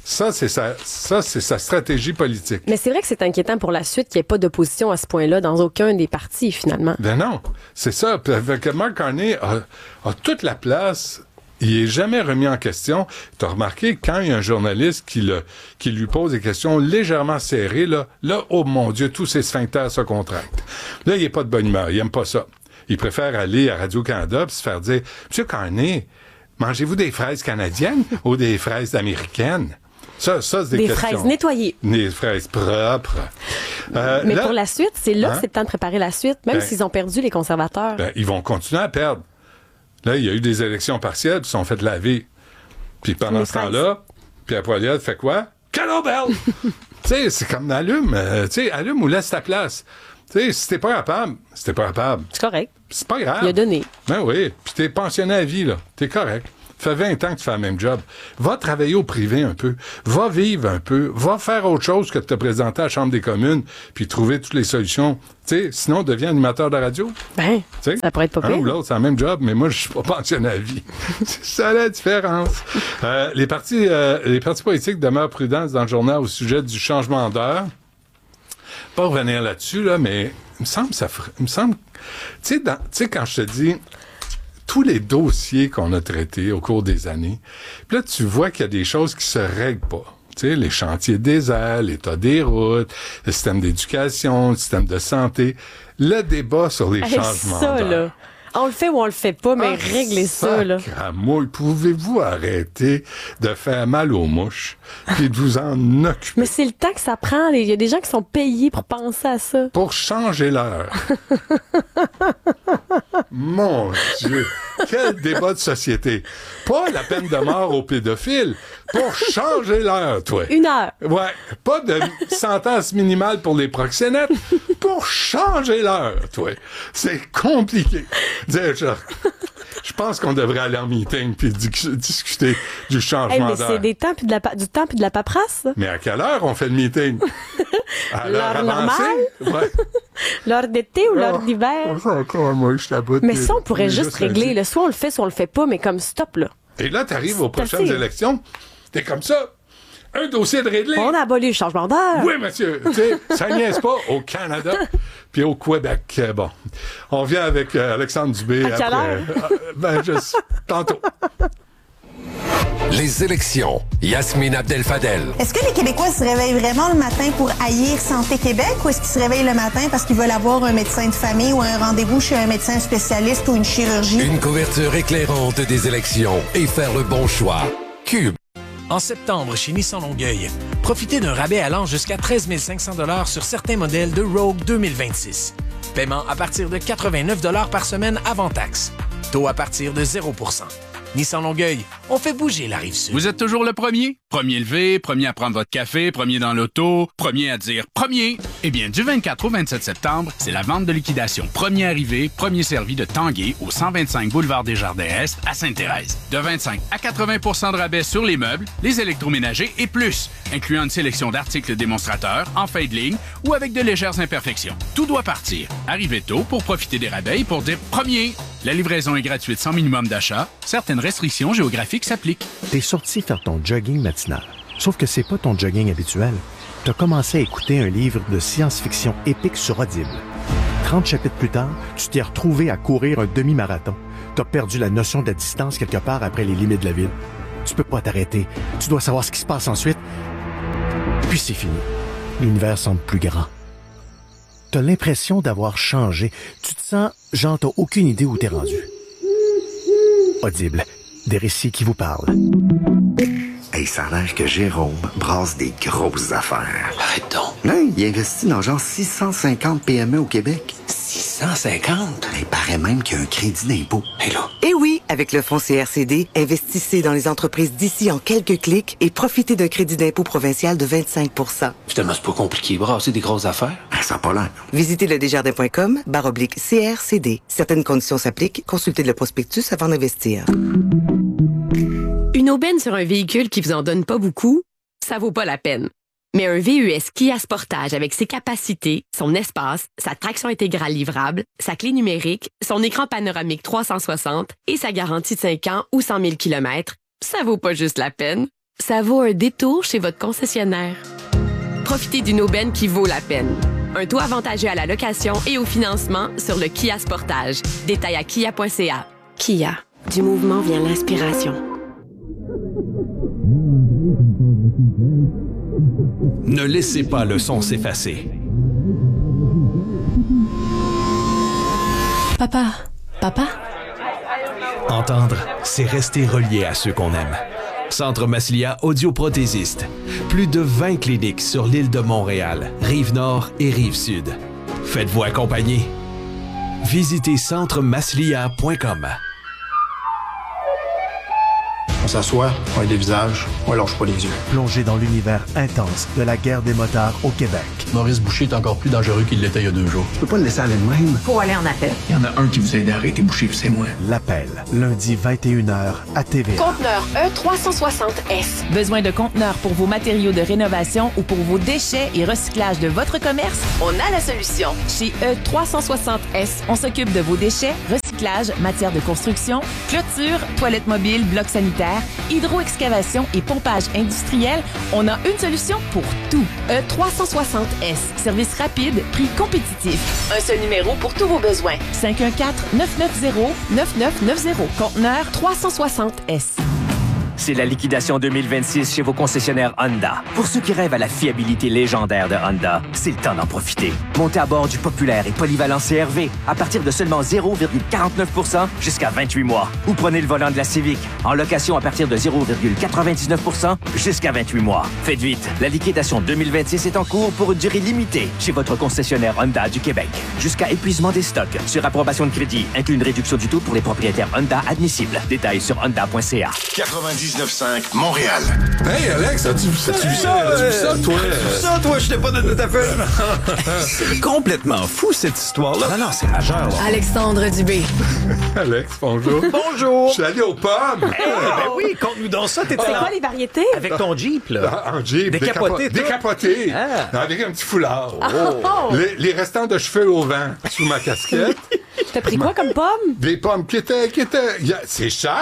Ça, c'est sa, ça, c'est sa stratégie politique. Mais c'est vrai que c'est inquiétant pour la suite qu'il n'y ait pas d'opposition à ce point-là dans aucun des partis, finalement. Ben non, c'est ça. Puis avec Mark Carney a, a toute la place. Il est jamais remis en question. Tu as remarqué, quand il y a un journaliste qui, le, qui lui pose des questions légèrement serrées, là, là, oh mon Dieu, tous ses sphincters se contractent. Là, il n'est pas de bonne humeur. Il aime pas ça. Il préfère aller à Radio-Canada et se faire dire « Monsieur Carney, mangez-vous des fraises canadiennes ou des fraises américaines? » Ça, ça, c'est des, des questions. fraises nettoyées. Des fraises propres. Euh, Mais là, pour la suite, c'est là hein? que c'est le temps de préparer la suite, même ben, s'ils ont perdu les conservateurs. Ben, ils vont continuer à perdre. Là, il y a eu des élections partielles, puis ils sont fait laver. Puis pendant ce temps-là, Pierre Poilievre fait quoi? Calobel! Tu sais, c'est comme allume. Euh, tu sais, allume ou laisse ta place. Tu sais, si t'es pas capable, si t'es pas capable. C'est correct. C'est pas grave. Il a donné. Ben oui. Puis t'es pensionné à vie, là. T'es correct. Ça fait vingt ans que tu fais le même job. Va travailler au privé un peu. Va vivre un peu. Va faire autre chose que de te présenter à la Chambre des communes puis trouver toutes les solutions. Tu sais, sinon, deviens animateur de radio. Ben, t'sais, ça pourrait être pas pire. Un ou l'autre, c'est le même job, mais moi, je suis pas pensionné à vie. C'est ça la différence. Euh, les partis, euh, les partis politiques demeurent prudents dans le journal au sujet du changement d'heure. Pas revenir là-dessus, là, mais il me semble ça ferait, il me semble, tu sais, tu sais, quand je te dis tous les dossiers qu'on a traités au cours des années, puis là, tu vois qu'il y a des choses qui se règlent pas. Tu sais, les chantiers déserts, l'état des routes, le système d'éducation, le système de santé, le débat sur les hey, changements ça, d'heure. Là. On le fait ou on le fait pas, mais ah, réglez ça, là. Sacramouille, pouvez-vous arrêter de faire mal aux mouches et de vous en occuper? Mais c'est le temps que ça prend. Il y a des gens qui sont payés pour penser à ça. Pour changer l'heure. Mon Dieu! Quel débat de société! Pas la peine de mort aux pédophiles, pour changer l'heure, toi. Une heure. Ouais. Pas de sentence minimale pour les proxénètes, pour changer l'heure, toi. C'est compliqué. Dire, je, je pense qu'on devrait aller en meeting puis di- discuter du changement hey, mais d'heure. c'est des temps puis de la pa- du temps puis de la paperasse. Mais à quelle heure on fait le meeting? À l'heure, l'heure avancée? normale? Ouais. L'heure d'été ou l'heure oh, d'hiver? Encore, moi, je taboute. Mais ça, on pourrait juste, juste régler. Là, soit on le fait, soit on le fait pas, mais comme stop, là. Et là, t'arrives aux prochaines assez. élections, t'es comme ça. Un dossier de réglé. On a aboli le changement d'heure. Oui, monsieur. Tu sais, ça niaise pas au Canada puis au Québec. Euh, Bon, on vient avec euh, Alexandre Dubé. À quelle après. heure? Euh, ben, juste tantôt. Les élections. Yasmine Abdel-Fadel. Est-ce que les Québécois se réveillent vraiment le matin pour haïr Santé Québec ou est-ce qu'ils se réveillent le matin parce qu'ils veulent avoir un médecin de famille ou un rendez-vous chez un médecin spécialiste ou une chirurgie? Une couverture éclairante des élections et faire le bon choix. Cube. En septembre, chez Nissan Longueuil, profitez d'un rabais allant jusqu'à treize mille cinq cents dollars sur certains modèles de Rogue deux mille vingt-six. Paiement à partir de quatre-vingt-neuf dollars par semaine avant taxe. Taux à partir de zéro pour cent. Nissan Longueuil, on fait bouger la Rive-Sud. Vous êtes toujours le premier? Premier levé, premier à prendre votre café, premier dans l'auto, premier à dire premier. Eh bien, du vingt-quatre au vingt-sept septembre, c'est la vente de liquidation. Premier arrivé, premier servi de Tanguay au cent vingt-cinq boulevard des Jardins-Est à Sainte-Thérèse. De vingt-cinq à quatre-vingts pour cent de rabais sur les meubles, les électroménagers et plus, incluant une sélection d'articles démonstrateurs, en fin de ligne ou avec de légères imperfections. Tout doit partir. Arrivez tôt pour profiter des rabais et pour dire premier. La livraison est gratuite sans minimum d'achat. Certaines restrictions géographiques s'appliquent. T'es sorti faire ton jogging matinal. Sauf que c'est pas ton jogging habituel. T'as commencé à écouter un livre de science-fiction épique sur Audible. trente chapitres plus tard, tu t'es retrouvé à courir un demi-marathon. T'as perdu la notion de la distance quelque part après les limites de la ville. Tu peux pas t'arrêter. Tu dois savoir ce qui se passe ensuite. Puis c'est fini. L'univers semble plus grand. T'as l'impression d'avoir changé. Tu te sens genre t'as aucune idée où t'es rendu. Audible. Des récits qui vous parlent. Hey, ça a l'air que Jérôme brasse des grosses affaires. Arrête donc. Là, il investit dans genre six cent cinquante P M E au Québec. six cent cinquante? Il paraît même qu'il y a un crédit d'impôt. Hé là. Eh oui, avec le fonds C R C D, investissez dans les entreprises d'ici en quelques clics et profitez d'un crédit d'impôt provincial de vingt-cinq pour cent. Finalement, c'est pas compliqué. Brasser des grosses affaires. Ben, ça n'a pas l'air. Visitez le desjardins point com barre oblique C R C D. Certaines conditions s'appliquent. Consultez le prospectus avant d'investir. Une aubaine sur un véhicule qui vous en donne pas beaucoup, ça vaut pas la peine. Mais un V U S Kia Sportage avec ses capacités, son espace, sa traction intégrale livrable, sa clé numérique, son écran panoramique trois cent soixante et sa garantie de cinq ans ou cent mille kilomètres, ça vaut pas juste la peine, ça vaut un détour chez votre concessionnaire. Profitez d'une aubaine qui vaut la peine. Un taux avantageux à la location et au financement sur le Kia Sportage. Détail à kia point c a. Kia. Du mouvement vient l'inspiration. Ne laissez pas le son s'effacer. Papa, papa. Entendre, c'est rester relié à ceux qu'on aime. Centre Massilia audioprothésiste. Plus de vingt cliniques sur l'île de Montréal, Rive-Nord et Rive-Sud. Faites-vous accompagner. Visitez centre massilia point com. On s'assoit, on dévisage, on lâche pas les yeux. Plongez dans l'univers intense de la guerre des motards au Québec. Maurice Boucher est encore plus dangereux qu'il l'était il y a deux jours. Je peux pas le laisser aller de même. Faut aller en appel. Il y en a un qui vous a aidé à arrêter Boucher, c'est moi. L'appel, lundi vingt et une heures à T V A. Conteneur E trois cent soixante S. Besoin de conteneurs pour vos matériaux de rénovation ou pour vos déchets et recyclage de votre commerce? On a la solution. Chez E trois cent soixante S, on s'occupe de vos déchets, recyclage, matière de construction, clôture, toilettes mobiles, blocs sanitaires, hydro-excavation et pompage industriel. On a une solution pour tout. E trois cent soixante S. Service rapide, prix compétitif. Un seul numéro pour tous vos besoins. cinq un quatre, neuf neuf zéro, neuf neuf neuf zéro. Conteneur trois cent soixante S. C'est la liquidation deux mille vingt-six chez vos concessionnaires Honda. Pour ceux qui rêvent à la fiabilité légendaire de Honda, c'est le temps d'en profiter. Montez à bord du populaire et polyvalent C R V à partir de seulement zéro virgule quarante-neuf pour cent jusqu'à vingt-huit mois. Ou prenez le volant de la Civic en location à partir de zéro virgule quatre-vingt-dix-neuf pour cent jusqu'à vingt-huit mois. Faites vite, la liquidation deux mille vingt-six est en cours pour une durée limitée chez votre concessionnaire Honda du Québec. Jusqu'à épuisement des stocks. Sur approbation de crédit, inclut une réduction du taux pour les propriétaires Honda admissibles. Détails sur honda point c a. quatre-vingt-dix-neuf virgule cinq Montréal. Hey Alex, as-tu vu ça? As-tu vu ça? As-tu vu ça, toi? As-tu vu ça, toi? Je t'ai pas donné ta feuille. C'est complètement fou, cette histoire-là. Non, non, c'est majeur. Là. Alexandre Dubé. Alex, bonjour. Bonjour. Je suis allé aux pommes. Hey, ben oui, conte-nous dans ça. T'étais C'est là. quoi les variétés? Avec ton Jeep, là. Ah, en Jeep. Décapoté, décapo- Décapoté. Ah. Avec un petit foulard. Oh. Les, les restants de cheveux au vent sous ma casquette. T'as pris quoi comme pomme? Des pommes qui étaient... Qui étaient y a- c'est cher!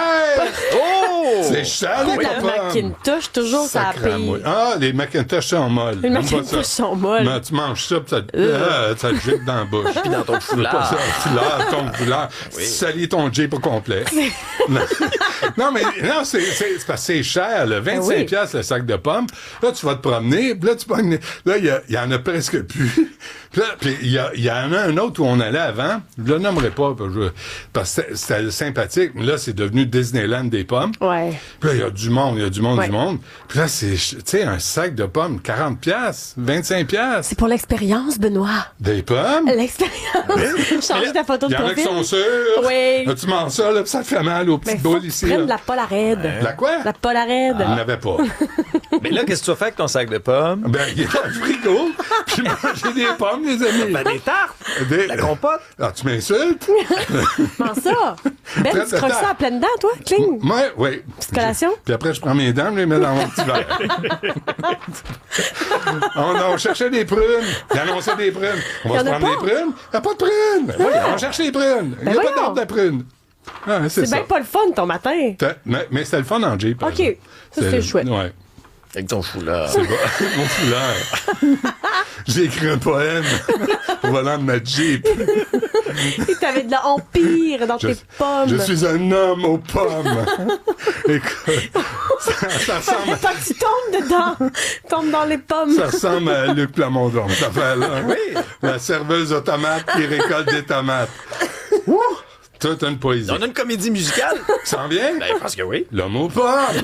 Oh! C'est cher, les La pommes! Macintosh, toujours, ça a Sacré à payé. moi. Ah, les Macintosh sont molles. Les J'aime pas Macintosh ça. sont molles. Mais tu manges ça, puis ça, te- Euh. ah, ça te jette dans la bouche. Puis dans ton C'est pas ça, foulard. foulard, ton foulard. Oui. Tu salis ton Jeep au complet. non. non, mais non, c'est, c'est, c'est parce que c'est cher, là. vingt-cinq oui. piastres le sac de pommes. Là, tu vas te promener, puis là, tu pognes... Là, il y, a- il y en a presque plus. Puis là, puis il y, a- il y en a un autre où on allait avant. Je le nommerai pas, parce que, parce que c'était, c'était sympathique. Mais là, c'est devenu Disneyland des pommes. Ouais. Puis là, il y a du monde, il y a du monde, Ouais. du monde. Puis là, c'est, tu sais, un sac de pommes, quarante piastres, vingt-cinq piastres. C'est pour l'expérience, Benoît. Des pommes? L'expérience. Change ta photo Il de y en a qui profil. sont sûrs. Oui. Là, tu manges ça, là, puis ça te fait mal aux Mais petites faut boules que ici. tu prennes là. de la polarède. La quoi? La polarède. Il n'avait pas. Mais là, qu'est-ce que tu vas faire avec ton sac de pommes? Ben, il est dans le frigo. Puis manger des pommes, les amis. Ben, des tartes. Des- La compote. Ah, tu m'insultes? Comment ça? Ben, Prête tu croques de ça temps. à pleine dent, toi? Cling. Moi, oui. Petite collation? Puis après, je prends mes dents, je les mets dans mon petit verre. on, on cherchait des prunes. Il annonçait des prunes. On Il y va se en a prendre pas. des prunes. Il n'y a pas de prunes. Oui, on cherche les prunes. Il n'y a Ben pas voyons. d'arbre de prunes. Ah, c'est C'est ça. bien pas le fun, ton matin. T'as- Mais, mais c'était le fun en Jeep. par OK. exemple. Ça, c'est chouette. Ouais. Avec ton foulard. C'est pas mon foulard. J'ai écrit un poème au volant de ma Jeep. Et t'avais de l'empire dans Je, tes pommes. je suis un homme aux pommes. Écoute, ça, ça ressemble, Tant que tu tombes dedans, tombe dans les pommes. ça ressemble à Luc Plamondon, cette affaire-là. Oui. La serveuse aux tomates qui récolte des tomates. Ouh! Toute une poésie. On a une comédie musicale. Ça en vient? Ben, je pense que oui. L'homme aux pommes.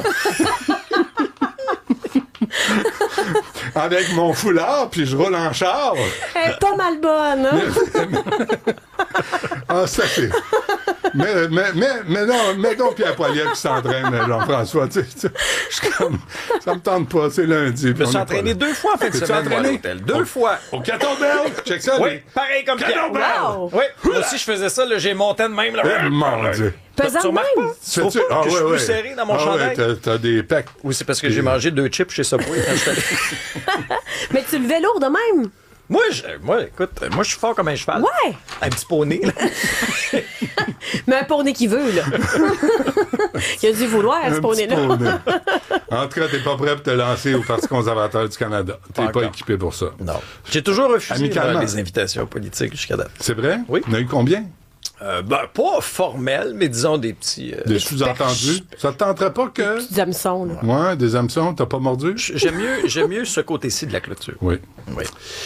Avec mon foulard, puis je roule en char. Elle est pas mal bonne, hein? Ah, ça c'est. Mais, mais, mais, mais non, mais donc Pierre Poilievre qui s'entraîne, Jean-François. Tu sais, tu sais, je suis comme. Ça me tente pas, c'est lundi. Je me suis entraîné deux fois en fin de T'es-tu semaine, moi, à entraîné? l'hôtel. Deux Au- fois. Au kettlebell? Check ça, Oui, lui. pareil comme Pierre. Kettlebell! Wow! Oui, moi aussi, je faisais ça, là, j'ai monté de même. Là. Eh, mon Dieu. Pesant Tu remarques même. pas? Tu trouves pas que je suis plus serré dans mon ah, chandail? Ouais, t'as, t'as des pecs. Oui, c'est parce que j'ai mangé deux chips chez Subway quand j'étais allé. Mais tu levais lourd de même. Moi, je, moi, écoute, moi, je suis fort comme un cheval. Ouais. Un petit poney, là. Mais un poney qui veut, là. Il a dû vouloir, ce poney-là. En tout cas, t'es pas prêt pour te lancer au Parti conservateur du Canada. T'es pas, pas équipé pour ça. Non. J'ai toujours refusé là, les invitations politiques jusqu'à date. C'est vrai? Oui. Il y en a eu combien? Euh, ben, pas formel, mais disons des petits... Euh, des sous-entendus. Ça te tenterait pas que... Des petits hameçons, là. Ouais, des hameçons. T'as pas mordu? J'aime mieux, j'aime mieux ce côté-ci de la clôture. Oui. Oui.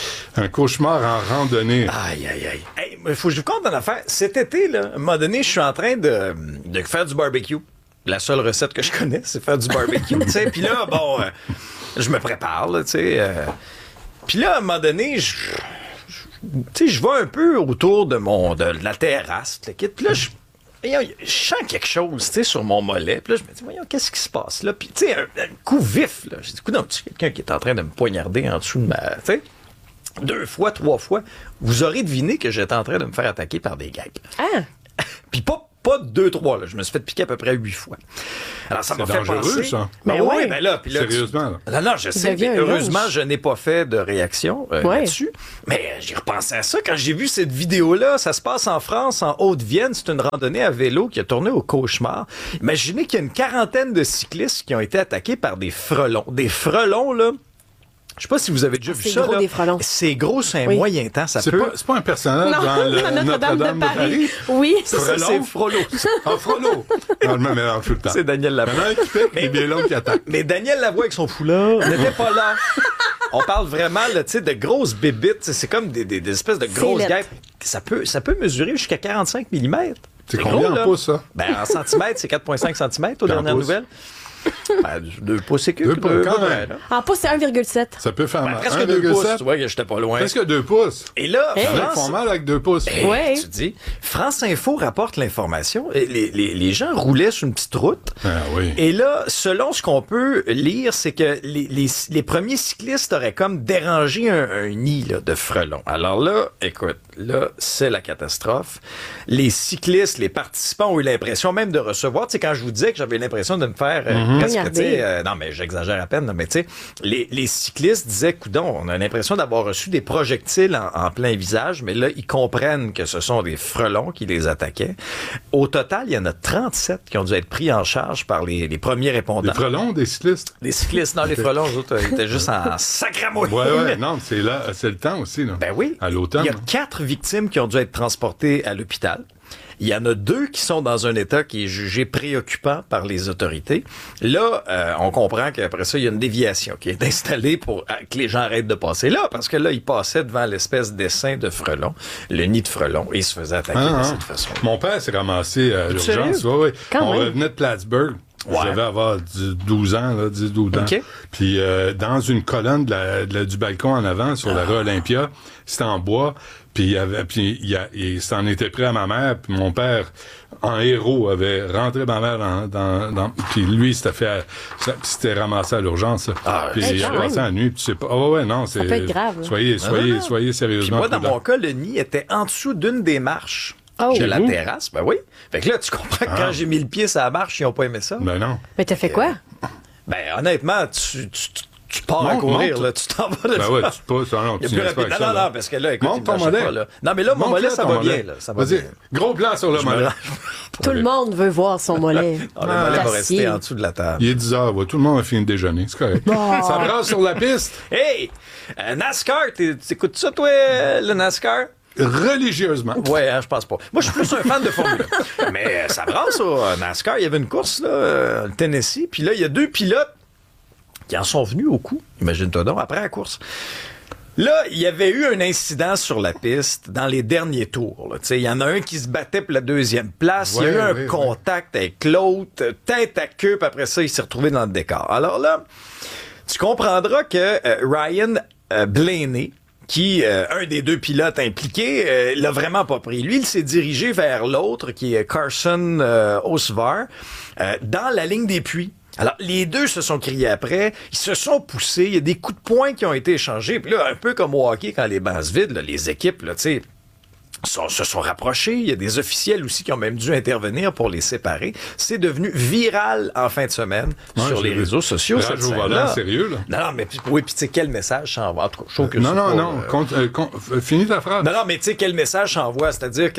Un cauchemar en randonnée. Aïe, aïe, aïe. Hey, il faut que je vous compte une affaire. Cet été, là, à un moment donné, je suis en train de, de faire du barbecue. La seule recette que je connais, c'est faire du barbecue. Puis là, bon, euh, je me prépare, tu sais. Euh, Puis là, à un moment donné, je... Tu sais, je vais un peu autour de mon de la terrasse, le kit. Puis là, je, je sens quelque chose, tu sais, sur mon mollet. Puis là, je me dis, voyons, qu'est-ce qui se passe là? Puis, tu sais, un, un coup vif, là. J'ai dit, écoute, tu quelqu'un qui est en train de me poignarder en dessous de ma... Tu sais, deux fois, trois fois. Vous aurez deviné que j'étais en train de me faire attaquer par des guêpes. Ah! Puis pas... Pas deux, trois, là. Je me suis fait piquer à peu près huit fois. Alors, ça m'a fait dangereux, penser... ça. Ben Mais oui, ouais. ben là, puis là... Sérieusement, tu... là. Non, non, je sais. Mais heureusement, je n'ai pas fait de réaction euh, ouais. là-dessus. Mais j'ai repensé à ça quand j'ai vu cette vidéo-là. Ça se passe en France, en Haute-Vienne. C'est une randonnée à vélo qui a tourné au cauchemar. Imaginez qu'il y a une quarantaine de cyclistes qui ont été attaqués par des frelons. Des frelons, là... Je sais pas si vous avez déjà ah, vu ça. Gros, là. Des frelons. C'est gros, c'est un oui. moyen temps. Ça c'est peut... Pas, c'est pas un personnage non, dans le Notre-Dame, Notre-Dame de, de Paris. Paris. Oui. C'est ça, c'est Frollo. Ah, Frollo. Non, je me mélange tout le temps. C'est Daniel Lavoie. Il y en a un qui pique, mais bien l'autre qui attaque. Mais Daniel Lavoie avec son foulard n'était pas là. On parle vraiment là, de grosses bébites. C'est comme des, des, des espèces de grosses guêpes. Ça peut, ça peut mesurer jusqu'à quarante-cinq millimètres. C'est, c'est combien gros, en pouces, ça? Ben, en centimètres, c'est quatre virgule cinq centimètres aux dernières nouvelles. Ben, deux pouces, c'est que deux pouces, quand même. En pouces, c'est un virgule sept. Ça peut faire ben, mal. Presque deux pouces. Tu vois que j'étais pas loin. Presque deux pouces. Et là, hey. France... Ils font mal avec deux pouces. Hey, ouais. Tu dis, France Info rapporte l'information. Les, les, les gens roulaient sur une petite route. Ah, oui. Et là, selon ce qu'on peut lire, c'est que les, les, les premiers cyclistes auraient comme dérangé un, un nid là, de frelons. Alors là, écoute, là, c'est la catastrophe. Les cyclistes, les participants ont eu l'impression même de recevoir. Tu sais, quand je vous disais que j'avais l'impression de me faire euh, mm-hmm. presque, tu sais, euh, non, mais j'exagère à peine, mais tu sais, les, les cyclistes disaient, coudonc, on a l'impression d'avoir reçu des projectiles en, en plein visage, mais là, ils comprennent que ce sont des frelons qui les attaquaient. Au total, il y en a trente-sept qui ont dû être pris en charge par les, les premiers répondants. Les frelons, des cyclistes? Les cyclistes, non, les frelons, eux autres, ils étaient juste en sacramouille. Ouais, ouais, non, c'est là, c'est le temps aussi, là. Ben oui. À l'automne. Il y a quatre victimes qui ont dû être transportées à l'hôpital. Il y en a deux qui sont dans un état qui est jugé préoccupant par les autorités. Là, euh, on comprend qu'après ça, il y a une déviation qui est installée pour que les gens arrêtent de passer là, parce que là, ils passaient devant l'espèce d'essaim de frelons, le nid de frelons, et ils se faisaient attaquer ah, de cette façon. Mon père s'est ramassé à l'urgence. Ouais, ouais. On même. revenait de Plattsburgh. Ouais. Je devais avoir douze ans, là, dix douze ans. Okay. Puis euh, dans une colonne de la, de la, du balcon en avant, sur ah. la rue Olympia, c'était en bois. Puis il, avait, puis il, a, il s'en était pris à ma mère. Puis mon père, en héros, avait rentré ma mère dans... dans, dans puis lui, il s'était fait... s'était ramassé à l'urgence. Ah, puis il a passé la nuit. Puis tu sais pas... Oh ouais, non, c'est... Ça peut être grave. Soyez, soyez, non, non. soyez sérieusement... Puis moi, dans mon cas, le nid était en dessous d'une des marches. Oh, de la mmh. terrasse, ben oui. Fait que là, tu comprends que ah. quand j'ai mis le pied sur la marche, ils n'ont pas aimé ça. Ben non. Mais t'as fait quoi? Ben honnêtement, tu, tu, tu pars monte, à courir, monte. là. Tu t'en vas de Ben ouais, tu te passes. Non, tu plus rapide. Non, non, non, parce que là, écoute, monte ton mollet. Pas, là. Non, mais là, mon mollet, ça va bien, là. Ça va Vas-y, bien. gros plan sur le mollet. Tout le monde veut voir son mollet. Non, le mollet va rester en dessous de la table. Il est dix heures, ouais. Tout le monde a fini de déjeuner. C'est correct. Ça brasse sur la piste. Hey! NASCAR, t'écoutes ça, toi, le NASCAR? Religieusement. Ouais, hein, je pense pas. Moi, je suis plus un fan de Formule un. Mais ça brasse au NASCAR. Il y avait une course, là, le Tennessee. Puis là, il y a deux pilotes qui en sont venus au coup. Imagine-toi donc, après la course. Là, il y avait eu un incident sur la piste dans les derniers tours. Il y en a un qui se battait pour la deuxième place. Il ouais, y a eu un ouais, contact ouais. avec l'autre, tête à queue, puis après ça, il s'est retrouvé dans le décor. Alors là, tu comprendras que euh, Ryan euh, Blaney, qui, euh, un des deux pilotes impliqués, euh, l'a vraiment pas pris. Lui, il s'est dirigé vers l'autre, qui est Carson euh, Osvar, euh, dans la ligne des puits. Alors, les deux se sont criés après, ils se sont poussés, il y a des coups de poing qui ont été échangés, puis là, un peu comme au hockey, quand les bancs se vident, là, les équipes, là, tu sais, Sont, se sont rapprochés. Il y a des officiels aussi qui ont même dû intervenir pour les séparer. C'est devenu viral en fin de semaine ouais, sur les réseaux sociaux. Cette scène-là. Sérieux, là. Non, non, mais oui, puis tu sais, quel message s'envoie? En tout cas, je trouve que non, non, pas, non. Euh... Compte, euh, compte, finis ta phrase. Non, non, mais tu sais, quel message s'envoie? C'est-à-dire que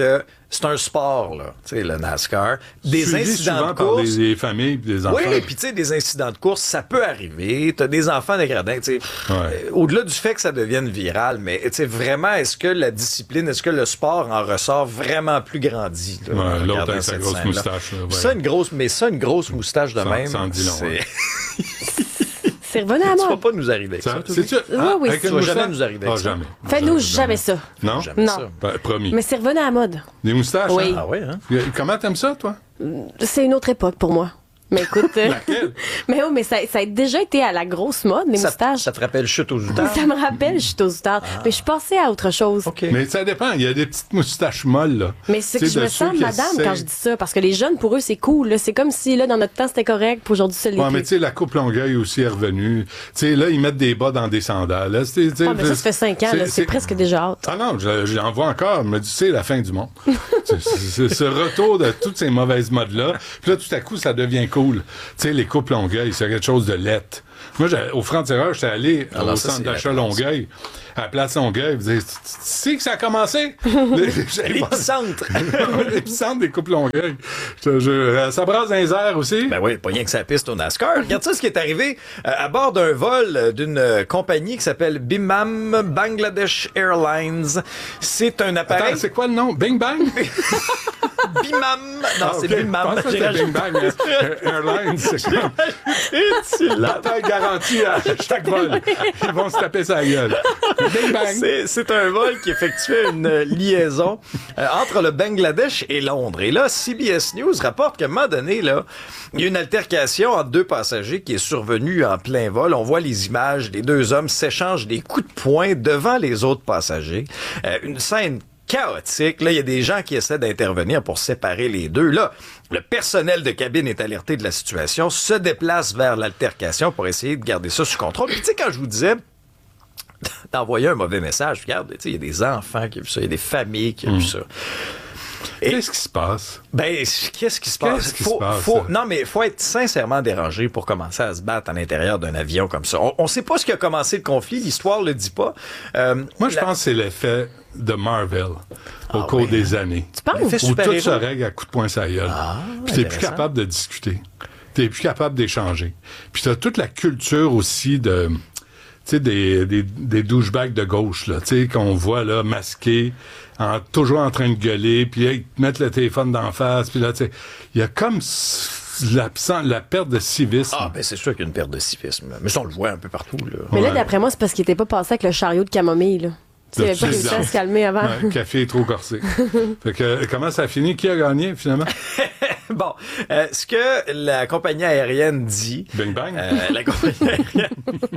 c'est un sport, là, tu sais, le NASCAR. Des Suivi incidents souvent de course. par des, des familles et des enfants. Oui, puis tu sais, des incidents de course, ça peut arriver. T'as des enfants de gradins, tu sais. Ouais. Euh, au-delà du fait que ça devienne viral, mais tu sais, vraiment, est-ce que la discipline, est-ce que le sport en ressort vraiment plus grandi? Là, Ouais, l'autre regardant avec sa cette grosse scène-là. moustache. Là, ouais. Ça, une grosse, mais ça, une grosse moustache de Ça- même. ça en dit long, c'est... ouais. C'est revenu à Ça va moi. pas nous arriver avec ça. Ça, toi, c'est-tu? Oui, oui. avec Ça une va jamais moustache? nous arriver Ah, avec ça. jamais. Fais-nous jamais ça. Non? Jamais Non. ça. Ben, promis. Mais c'est revenu à la mode. Des moustaches? Oui. hein? Ah ouais, hein? Comment t'aimes ça, toi? C'est une autre époque pour moi. Mais écoute. euh, Laquelle? mais oui, mais ça, ça a déjà été à la grosse mode, les Ça, moustaches. ça te rappelle chute aux outards? Ça me rappelle, je suis aux outards. Mais je suis passée à autre chose. OK. Mais ça dépend. Il y a des petites moustaches molles, là. Mais c'est Tu que sais, je de me ceux sens qui madame essaient- quand je dis ça, parce que les jeunes, pour eux, c'est cool. là. C'est comme si, là, dans notre temps, c'était correct, puis aujourd'hui, ça l'est Ouais, mais plus. tu sais, la coupe Longueuil aussi est revenue. Tu sais, là, ils mettent des bas dans des sandales. Là, c'est- tu sais, Ah, mais ça, ça fait cinq ans, là, c'est presque déjà hâte. Ah non, je- j'en vois encore. Je me dis, c'est la fin du monde. c'est, c'est- c'est ce retour de toutes ces mauvaises modes-là. Puis là, tout à coup, ça devient cool. Tu sais, les coupes Longueuil, c'est quelque chose de lettre. Moi, j'ai- au Franc-Tireur, j'étais allé Ah non, au ça, centre c'est d'achat la place. Longueuil, à la place Longueuil. Vous dites, tu tu sais que ça a commencé? L'épicentre. L'épicentre des coupes Longueuil. Je te jure. Euh, Ça brasse dans les airs aussi. Ben oui, pas rien que ça piste au NASCAR. Regarde ça, ce qui est arrivé euh, à bord d'un vol euh, d'une euh, compagnie qui s'appelle Bimam Bangladesh Airlines. C'est un appareil... Attends, c'est quoi le nom? Bing Bang? Bimam. Non, Ah, c'est ok. Bimam. Je pense que J'ai c'était Bing rajouté- Bang. euh, Airlines, c'est comme... La taille garantie à chaque vol. Ils vont se taper sa gueule. Bing Bang. C'est, c'est un vol qui effectuait une euh, liaison euh, entre le Bangladesh et Londres. Et là, C B S News rapporte qu'à un moment donné, là, il y a une altercation entre deux passagers qui est survenue en plein vol. On voit les images, les deux hommes s'échangent des coups de poing devant les autres passagers. Euh, une scène chaotique. Là, il y a des gens qui essaient d'intervenir pour séparer les deux. Là, le personnel de cabine est alerté de la situation, se déplace vers l'altercation pour essayer de garder ça sous contrôle. Puis tu sais, quand je vous disais d'envoyer un mauvais message, regarde, tu sais, il y a des enfants qui ont vu ça, il y a des familles qui ont vu ça. Et- Qu'est-ce qui se passe? Ben, qu'est-ce qui se passe? Qu'est-ce qui Faut- se passe, faut- ça? non, mais il faut être sincèrement dérangé pour commencer à se battre à l'intérieur d'un avion comme ça. On ne sait pas ce qui a commencé le conflit, l'histoire le dit pas. Euh, Moi, je la- pense que c'est l'effet de Marvel au Ah cours ouais. des années. Tu penses? L'effet Où tout super-héros. se règle à coups de poing sur la gueule. Ah, Puis t'es plus intéressant. capable de discuter. T'es plus capable d'échanger. Puis t'as toute la culture aussi de... Tu sais, des, des, des douchebags de gauche, là, tu sais, qu'on voit, là, masqués, en, toujours en train de gueuler, puis là, ils te mettent le téléphone d'en face, puis là, tu sais, il y a comme s- l'absent, la perte de civisme. Ah, ben c'est sûr qu'il y a une perte de civisme. Mais ça, on le voit un peu partout. Là. Mais là, Ouais. d'après moi, c'est parce qu'il était pas passé avec le chariot de camomille, là. Tu sais, il avait pas C'est réussi ça. à se calmer avant. Ouais, le café est trop corsé. Fait que, euh, comment ça a fini? Qui a gagné, finalement? Bon, euh, ce que la compagnie aérienne dit... Bing bang? Euh, la compagnie aérienne...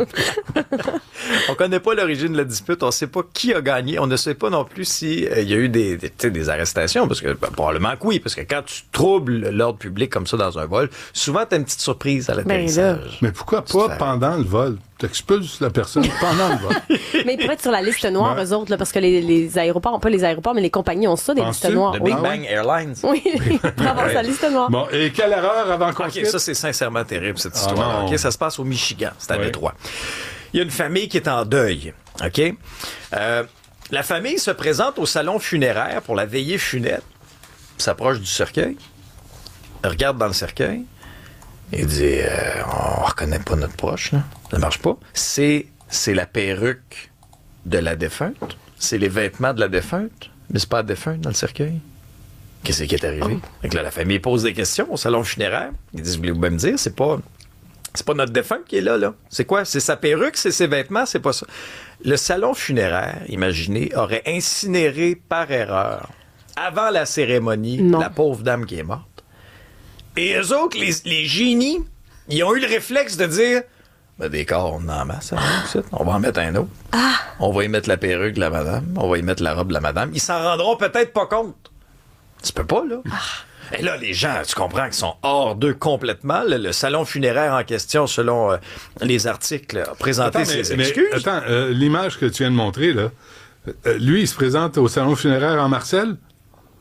on connaît pas l'origine de la dispute, on sait pas qui a gagné, on ne sait pas non plus si euh, il y a eu des, des, tu sais, des arrestations, parce que ben, probablement que oui, parce que quand tu troubles l'ordre public comme ça dans un vol, souvent t'as une petite surprise à l'atterrissage. Mais pourquoi pas pendant le vol? T'expulses la personne pendant le vol. Mais ils pourraient être sur la liste noire, Ouais. eux autres, là, parce que les, les aéroports, pas les aéroports, mais les compagnies ont ça, des Penses-tu? listes noires. Le Oui. Big Bang Airlines. Oui, pour avoir sa liste noire. Bon, et quelle erreur avant qu'on OK, quitte? ça, c'est sincèrement terrible, cette Ah, histoire. non. OK, ça se passe au Michigan, c'est à Oui. Détroit. Il y a une famille qui est en deuil. OK? Euh, la famille se présente au salon funéraire pour la veillée funèbre. S'approche du cercueil. Regarde dans le cercueil. Et dit euh, on reconnaît pas notre proche, là. Ça marche pas. C'est, c'est la perruque de la défunte. C'est les vêtements de la défunte. Mais c'est pas la défunte dans le cercueil. Qu'est-ce qui est arrivé? Fait que là, la famille pose des questions au salon funéraire. Ils disent, voulez-vous bien me dire, c'est pas, c'est pas notre défunt qui est là, là. C'est quoi? C'est sa perruque, c'est ses vêtements, c'est pas ça. Le salon funéraire, imaginez, aurait incinéré par erreur, avant la cérémonie, Non. la pauvre dame qui est morte. Et eux autres, les, les génies, ils ont eu le réflexe de dire, ben, des corps, on en a en masse, hein, ici. On va en mettre un autre. On va y mettre la perruque de la madame, on va y mettre la robe de la madame. Ils s'en rendront peut-être pas compte. Tu peux pas, là. Et là, les gens, tu comprends qu'ils sont hors d'eux complètement. Le, le salon funéraire en question, selon euh, les articles, a présenté Attends, mais- ses mais excuses. attends, euh, l'image que tu viens de montrer, là, euh, lui, il se présente au salon funéraire en Marcel?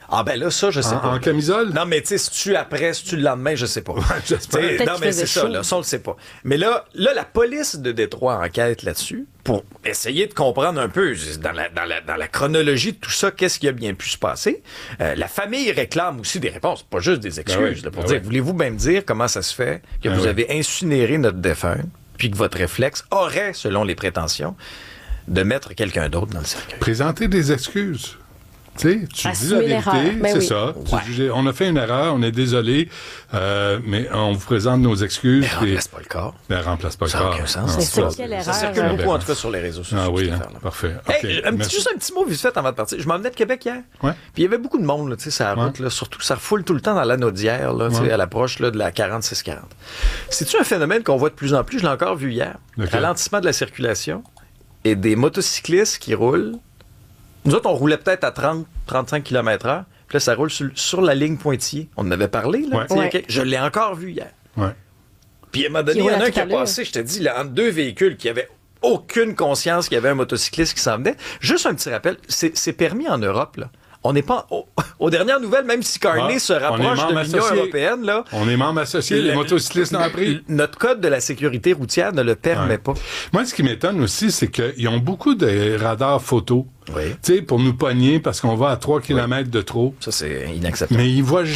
Ah ben là, ça, je sais en, pas. En camisole? Non, mais tu sais, si tu après, si tu le lendemain, je sais pas. J'espère. Non, mais c'est ça, là, ça, on le sait pas. Mais là, là, la police de Détroit enquête là-dessus pour essayer de comprendre un peu, dans la, dans la, dans la chronologie de tout ça, qu'est-ce qui a bien pu se passer. Euh, la famille réclame aussi des réponses, pas juste des excuses, ben oui, là, pour ben dire, oui. Voulez-vous bien me dire comment ça se fait que ben vous oui. avez incinéré notre défunt, puis que votre réflexe aurait, selon les prétentions, de mettre quelqu'un d'autre dans le cercueil. Présenter des excuses. Tu sais, tu Assumer dis la vérité, ben c'est oui. ça. Ouais. Tu dis, on a fait une erreur, on est désolé, euh, mais on vous présente nos excuses. Mais remplace pas le corps. Mais remplace pas ça le corps. Ça n'a aucun sens. C'est ça, quelle erreur. Ça circule hein. beaucoup, en tout cas, sur les réseaux sociaux. Ah oui, hein, parfait. Hey, Okay. un petit, juste un petit mot vite fait avant de partir. Je m'en venais de Québec hier. Ouais. Puis il y avait beaucoup de monde, là, tu sais, sur la route, là, surtout, ça refoule tout le temps dans l'Anaudière, là, tu sais, Ouais. à l'approche là, de la quarante-six quarante. C'est-tu un phénomène qu'on voit de plus en plus? Je l'ai encore vu hier. Okay. Ralentissement de la circulation et des motocyclistes qui roulent. Nous autres, on roulait peut-être à trente à trente-cinq kilomètres heure. Puis là, ça roule sur, sur la ligne Pointillé. On en avait parlé, là. Ouais. Ouais. Je l'ai encore vu hier. Ouais. Puis à un moment donné, il y en a un qui a l'heure. passé, je te dis, là, entre deux véhicules qui avaient aucune conscience qu'il y avait un motocycliste qui s'en venait. Juste un petit rappel, c'est, c'est permis en Europe, là. On n'est pas... Au, aux dernières nouvelles, même si Carney ah, se rapproche de l'Union associé. européenne, là... On est membre associé, les motocyclistes n'ont appris. Notre code de la sécurité routière ne le permet ouais. pas. Moi, ce qui m'étonne aussi, c'est qu'ils ont beaucoup de radars photo. Oui. Tu sais, pour nous pogner parce qu'on va à trois kilomètres oui. de trop. Ça, c'est inacceptable. Mais ils voient